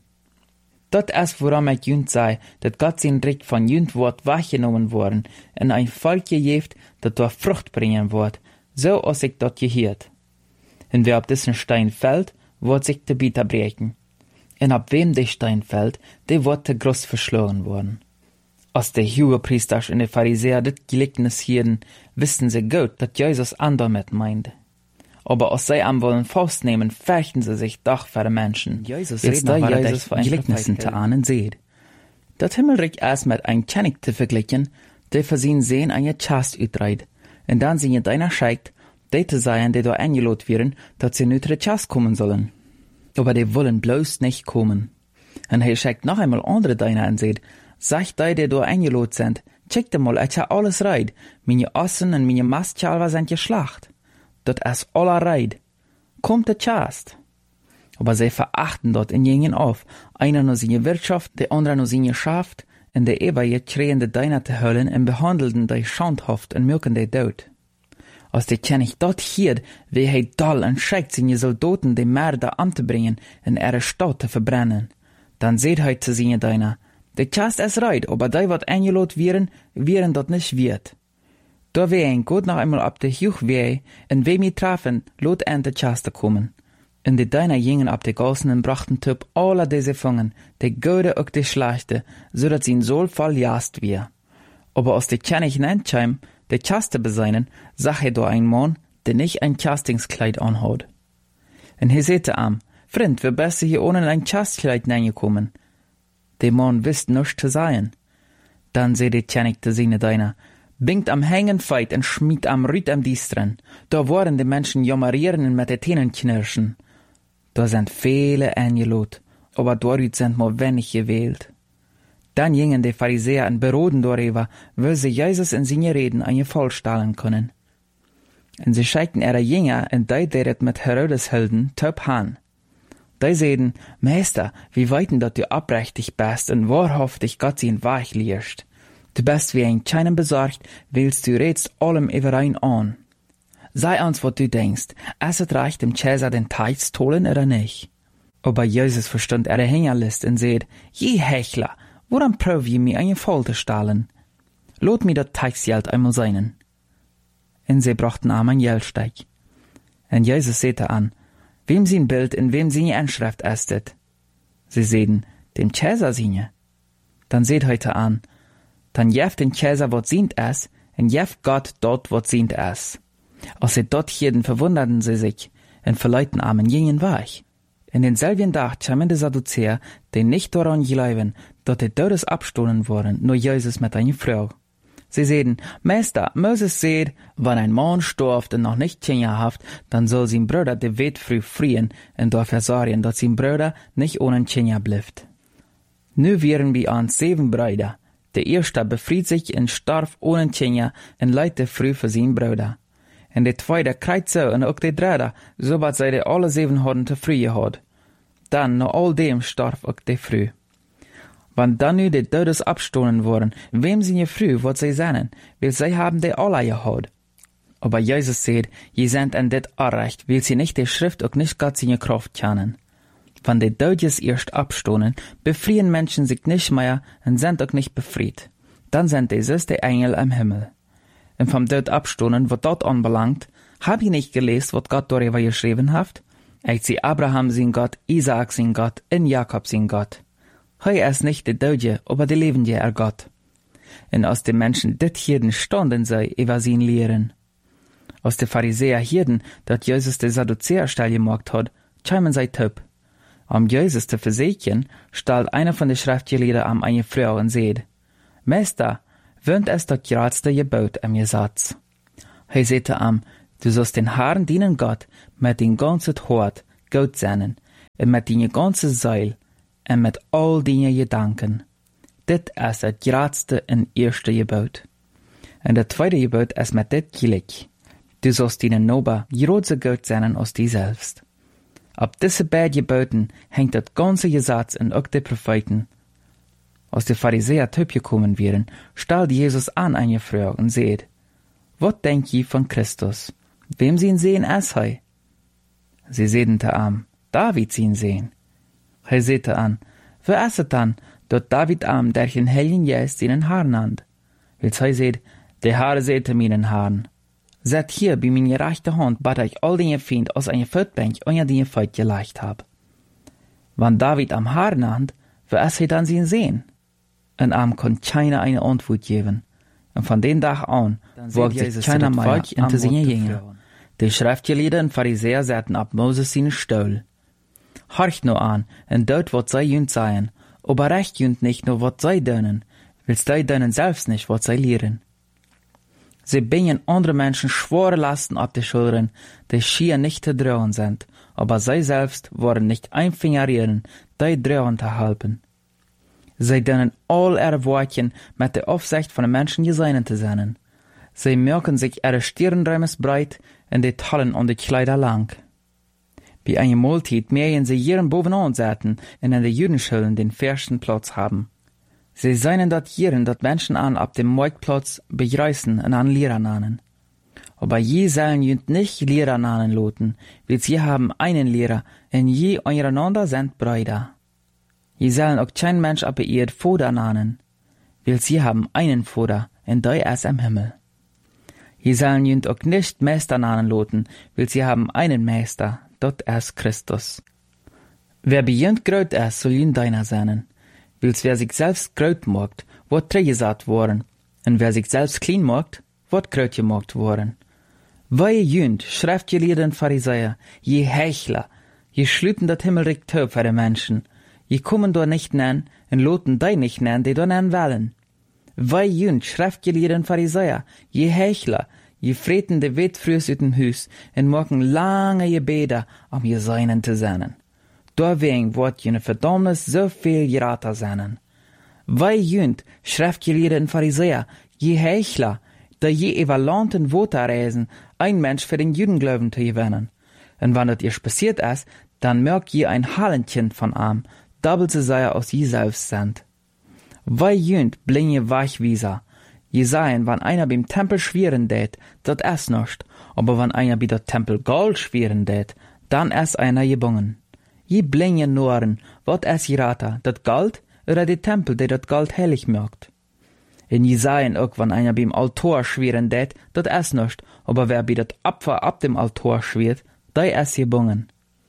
Dort ist, woran ich jünd sei, dat Gott sein Recht von jünd Wort weggenommen worden, en ein Volk gejeft, dat dort Frucht bringen wird, so als ich dort gehiert. Und wer ab diesen Stein fällt, wird sich de Bieter brechen. Und ab wem de Stein fällt, de wird de groß verschlagen worden. Als de Hohepriester und de Pharisäer dit Gleichnis hielten, wussten sie gut, dat Jesus andermet meinte. Aber als sie am wollen festnehmen, fürchten sie sich doch vor den Menschen. Jesus redet noch weiter Jesus von Gleichnissen zu ahnen seht. Dat Himmelreich erst mit ein König zu vergleichen, der für sie Sehen eine Chast utreit. Und dann sie in deiner scheikt, die zu sein, die da eingelot werden, dass sie nütre Chast kommen sollen. Aber die wollen bloß nicht kommen. Und er schickt noch einmal andere deiner und sagt, sagt die da eingelot sind, checkt mal, ich ha alles reit. Meine Ossen und meine Mastchalver sind geschlacht. Dat is aller Reit. Kommt de Chast. Aber sie verachten dort in jenen auf. Einer nur seine Wirtschaft, der andere nur seine Schaft, in der Eber schreien de deiner te höllen und behandelten de schandhaft und mirken de Tod. Als de König dort hiert, wie he doll und schickt seine Soldaten de Mörder anzubringen und ihre Stadt zu verbrennen. Dann seht he zu seine deiner, de Chast is reit, aber die wat eingelot wären dort nicht wird. Da wär ein gut noch einmal ab de Juch weh, en wem i trafen, lot en de Chaste kommen. En de deiner gingen ab de Gassen und brachten Typ alle diese Fungen, de Gode ook de Schlechte, so dat sie in Sohl voll jast wir. Aber aus de König nenntscheim, de Chaste beseinen, sag he do ein Mann, der nicht ein Chastingskleid anhaut. En he sehte am, Freund, wir beste hier ohne ein Chastkleid neingekommen. De Mann wisst nisch zu sein. Dann seh de König de Sine deiner, bingt am Hängen feit und schmied am Rüt am Diestren. Da waren die Menschen jammerieren und mit den Tänen knirschen. Da sind viele eingelot, aber dort sind nur wenig gewählt. Dann gingen die Pharisäer und beroden darüber, wie sie Jesus in seine Reden eine vollstellen können. Und sie schickten ihre Jünger und die deret mit Herodes hielten, töp han. Die sehen, Meister, wie weiten dat du abrechtig bist und wahrhaftig Gott sein Weich lehrst. Du bist wie ein Scheinen besorgt, willst du redst allem überein an. Sei uns, was du denkst, es es reicht dem Cäsar den Teich zu holen oder nicht. Aber Jesus verstand ihre Hängerlist und sagt, je Hechler, woran prüf je mir eine Folter stahlen? Lot mir dat Teichsgeld einmal seinen. Und sie brachten ihm ein Geldsteig. Und Jesus sagte an, wem sein Bild in wem seine Anschrift estet? Sie sehen, dem Cäsar seine. Dann seht heute an, dann jeft den Cäsar wat sient es, und jeft Gott dort wat sient es. Als sie dort hielten, verwunderten sie sich, und verleuten armen jenen weich. In denselben Tag kamen die Sadduzäer, die nicht daran glauben, dass die Todes abstohlen worden, nur Jesus mit einer Frau. Sie sehen, Meister, Moses seht, wenn ein Mann stirbt und noch nicht Kinder haft, dann soll sein Bruder die Wet früh frieren und dafür sorgen, dass sein Bruder nicht ohne Kinder bleibt. Nu wären wir an 7 Brüder. Der erste befried sich und starb ohne Kinder und leidte früh für seinen Bruder. Und der zweite kreit so und auch der dritte, sobald sie alle 7 hadden te früh gehad. Dann, nach all dem, starb auch der früh. Wann dann nu die Todes abstohlen worden, wem sie früh, wat sie seinen, weil sie haben die alle gehad. Aber Jesus sagt, je sind an dit Arrecht, weil sie nicht die Schrift auch nicht Gott seine Kraft kennen. Wenn die Todes erst abstohlen, befrieren Menschen sich nicht mehr und sind auch nicht befried. Dann sind die süße Engel im Himmel. Und vom Tod abstohlen, was dort anbelangt, hab ich nicht gelesen, was Gott darüber geschrieben hat? Ich sehe Abraham sein Gott, Isaak sein Gott, und Jakob sein Gott. Hei ist nicht der Tote, aber der Lebende er Gott. Und aus den Menschen dit hierden standen sei über sein Lehren. Aus den Pharisäer hierden, dat Jesus der Sadduzäer steil gemacht hat, scheimen sei töp. Um Jesus zu versichern, stellt einer von den Schriftgelehrten an eine Frau und sagt: Meister, wöhnt es das geradste Gebot am Gesetz? Er sagte ihm: Du sollst den Herrn, deinen Gott, mit dein ganzes Hort, Gott seinen, und mit deine ganze Seele, und mit all deine Gedanken. Das ist das geradste und erste Gebot. Und das zweite Gebot ist mit das gleich: Du sollst deinen Nachbar gerade Gott seinen als dich selbst. Ab diese beiden Geboten hängt das ganze Gesetz und auch die Propheten. Als die Pharisäer gekommen wären, stellt Jesus an eine Frage und sagt: Was denkt ihr von Christus? Wem sie ihn sehen, ist er? Sie sagten zu ihm: David sie ihn sehen. Er sagte an: Wer ist es dann, dort David am, der den Heiligen Geist seinen Herrn nannt? Weil er sagt: Der Herr sagte meinen Herrn: Seid hier bei meiner rechten Hand, bat ich all deine Feinde aus einer Feldbank unter deine Feut gelegt hab. Wenn David am Herr nannt, wer ist er dann sie ihn sehen? Und am konnte keiner eine Antwort geben. Und von dem Tag an wagt sich keiner mehr hinter seine Jünger. Die Schriftgelehrten und Pharisäer saßen ab Moses seinen Stuhl. Horcht nur an, und dort wird sei jünd sein, aber recht jünd nicht nur wat sei dönen, willst sei dönen selbst nicht wat sei lehren. Sie bringen andere Menschen schwere Lasten auf die Schultern, die schier nicht zu tragen sind, aber sie selbst wollen nicht ein Finger rühren, die tragen zu helfen. Sie dönen all ihre Wortchen mit der Aufsicht von den Menschen gesegnet zu sein. Sie merken sich ihre Stirnräumes breit und die Tallen und die Kleider lang. Bei einer Mahlzeit mähen sie jeden bovenan säten und in den Judenschulen den ersten Platz haben. Sie seien dort jeden, dat Menschen an ab dem Marktplatz begreißen und an Lehrer nannen. Aber je sollen jünd nicht Lehrer nannen loten, weil sie haben einen Lehrer und je untereinander sind Brüder. Je sollen auch kein Mensch ab ihr Vater nannen, weil sie haben einen Vater und der ist im Himmel. Je sollen jünd auch nicht Meister nannen loten, weil sie haben einen Meister, dort ist Christus. Wer bei jünd gröt ist, soll jünd deiner sein. Wils wer sich selbst gröt mogt, wird trägesat worden, und wer sich selbst klein mogt, wird gröt gemogt worden. Weie jünd, Schriftgelehrten Pharisäer, je Heuchler, je schlüten dat Himmelreich töp für die Menschen, je kommen dort nicht nen, und loten die nicht nen, die dort nen wollen. Weie jünd, Schriftgelehrten Pharisäer, je Heuchler, je freten de Wetfrüs ut dem Hus, und machen lange Gebete, um je Seinen zu sein. Deswegen wird jene Verdammnis so viel gerater sein. Weil jünd, Schriftgelehrten Pharisäer, je Heuchler, da je evaluanten Worte reisen, ein Mensch für den Judenglauben zu gewinnen. Und wenn das ihr passiert ist, dann merkt je ein Hallenkind von ihm, doppelt so sehr aus je selbst sind. Weil jünd blinge Weichwieser, je seien, wenn einer beim Tempel schweren tät, dat ist nicht, aber wenn einer bei der Tempel Gold schweren tät, dann ist einer gebungen. Je blinge Noren, wat es gerater, dat Gold oder die Tempel, der dat Gold heilig merkt. In je seien auch, wenn einer beim Altar schweren tät, dat ist nicht, aber wer bei dat Opfer ab dem Altar schwert, der ist gebungen.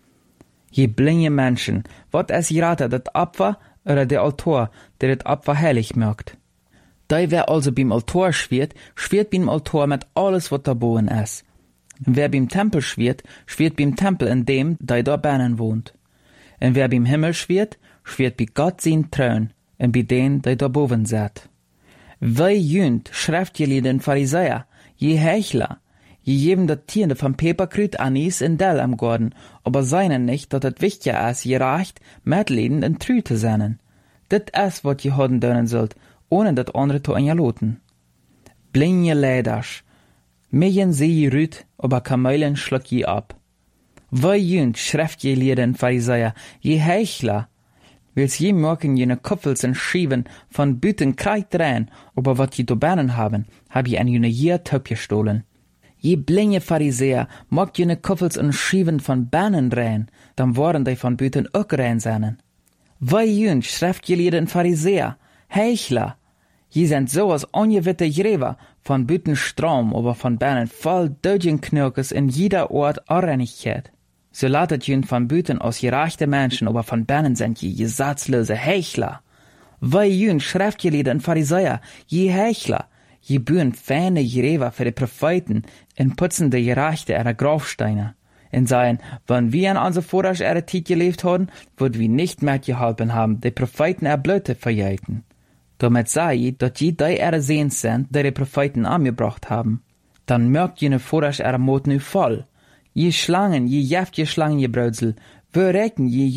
Je blinge Menschen, wat es gerater, dat Opfer oder der Altar, der dat Opfer heilig merkt. Der wer also beim Altar schwert beim Altar mit alles, wat da boven ist. Und wer beim Tempel schwert beim Tempel, in dem, der da binnen wohnt. Und wer beim Himmel schwert bei Gott sein Thron, und bei denen, der da boven sitzt. Wei jünd, Schriftgelehrten Pharisäer, je Heuchler, je geben dat Tiende von Peperkrüt, Anis und Dell am Garten, aber seinen nicht, dat het wichtiger ist, gerecht, Mitleiden und trü zu sein. Dit ist, wat je hoden dönen sollt, ohne dat andere zu loten. Blinje Leiders, Millen sie rüt, aber Kamelen schluck je ab. Wei jünd, Schriftgelehrten Pharisäer, je Heuchler, wils je merken jene Kopfels und Schieben von Büten kreit rein, aber wat je dobanen haben, hab je an jene Jier Töp gestohlen. Je blinge Pharisäer, mag jene Kopfels und Schieben von Banen rein, dann waren die von Büten auch rein seinen. Wei jünd, Schriftgelehrten Pharisäer, Heuchler, je sind sowas ongewitte Gräber, von Büten Strom, aber von Banen voll Dödgenknirkes in jeder Ort Arreinigkeit. So latet jünd von Büten aus gerechte Menschen, aber von Banen sind je gesetzlose Heuchler. Wei jünd, Schriftgelehrten Pharisäer, je Heuchler, je bühen feine Gräber für die Propheten, und putzen die Gerechte ihrer Grabsteine, und sagen, wenn wir in unserer vorherige Zeit gelebt haben, würden wir nicht mehr geholfen haben, die Propheten erblöte verjäten. Damit sage ich, dass die sehen sind, die Propheten angebracht haben. Dann merkt jene vorherige Mut nu voll. Je Schlangen, je jäftige Schlangen, je Brödsel, wir recken je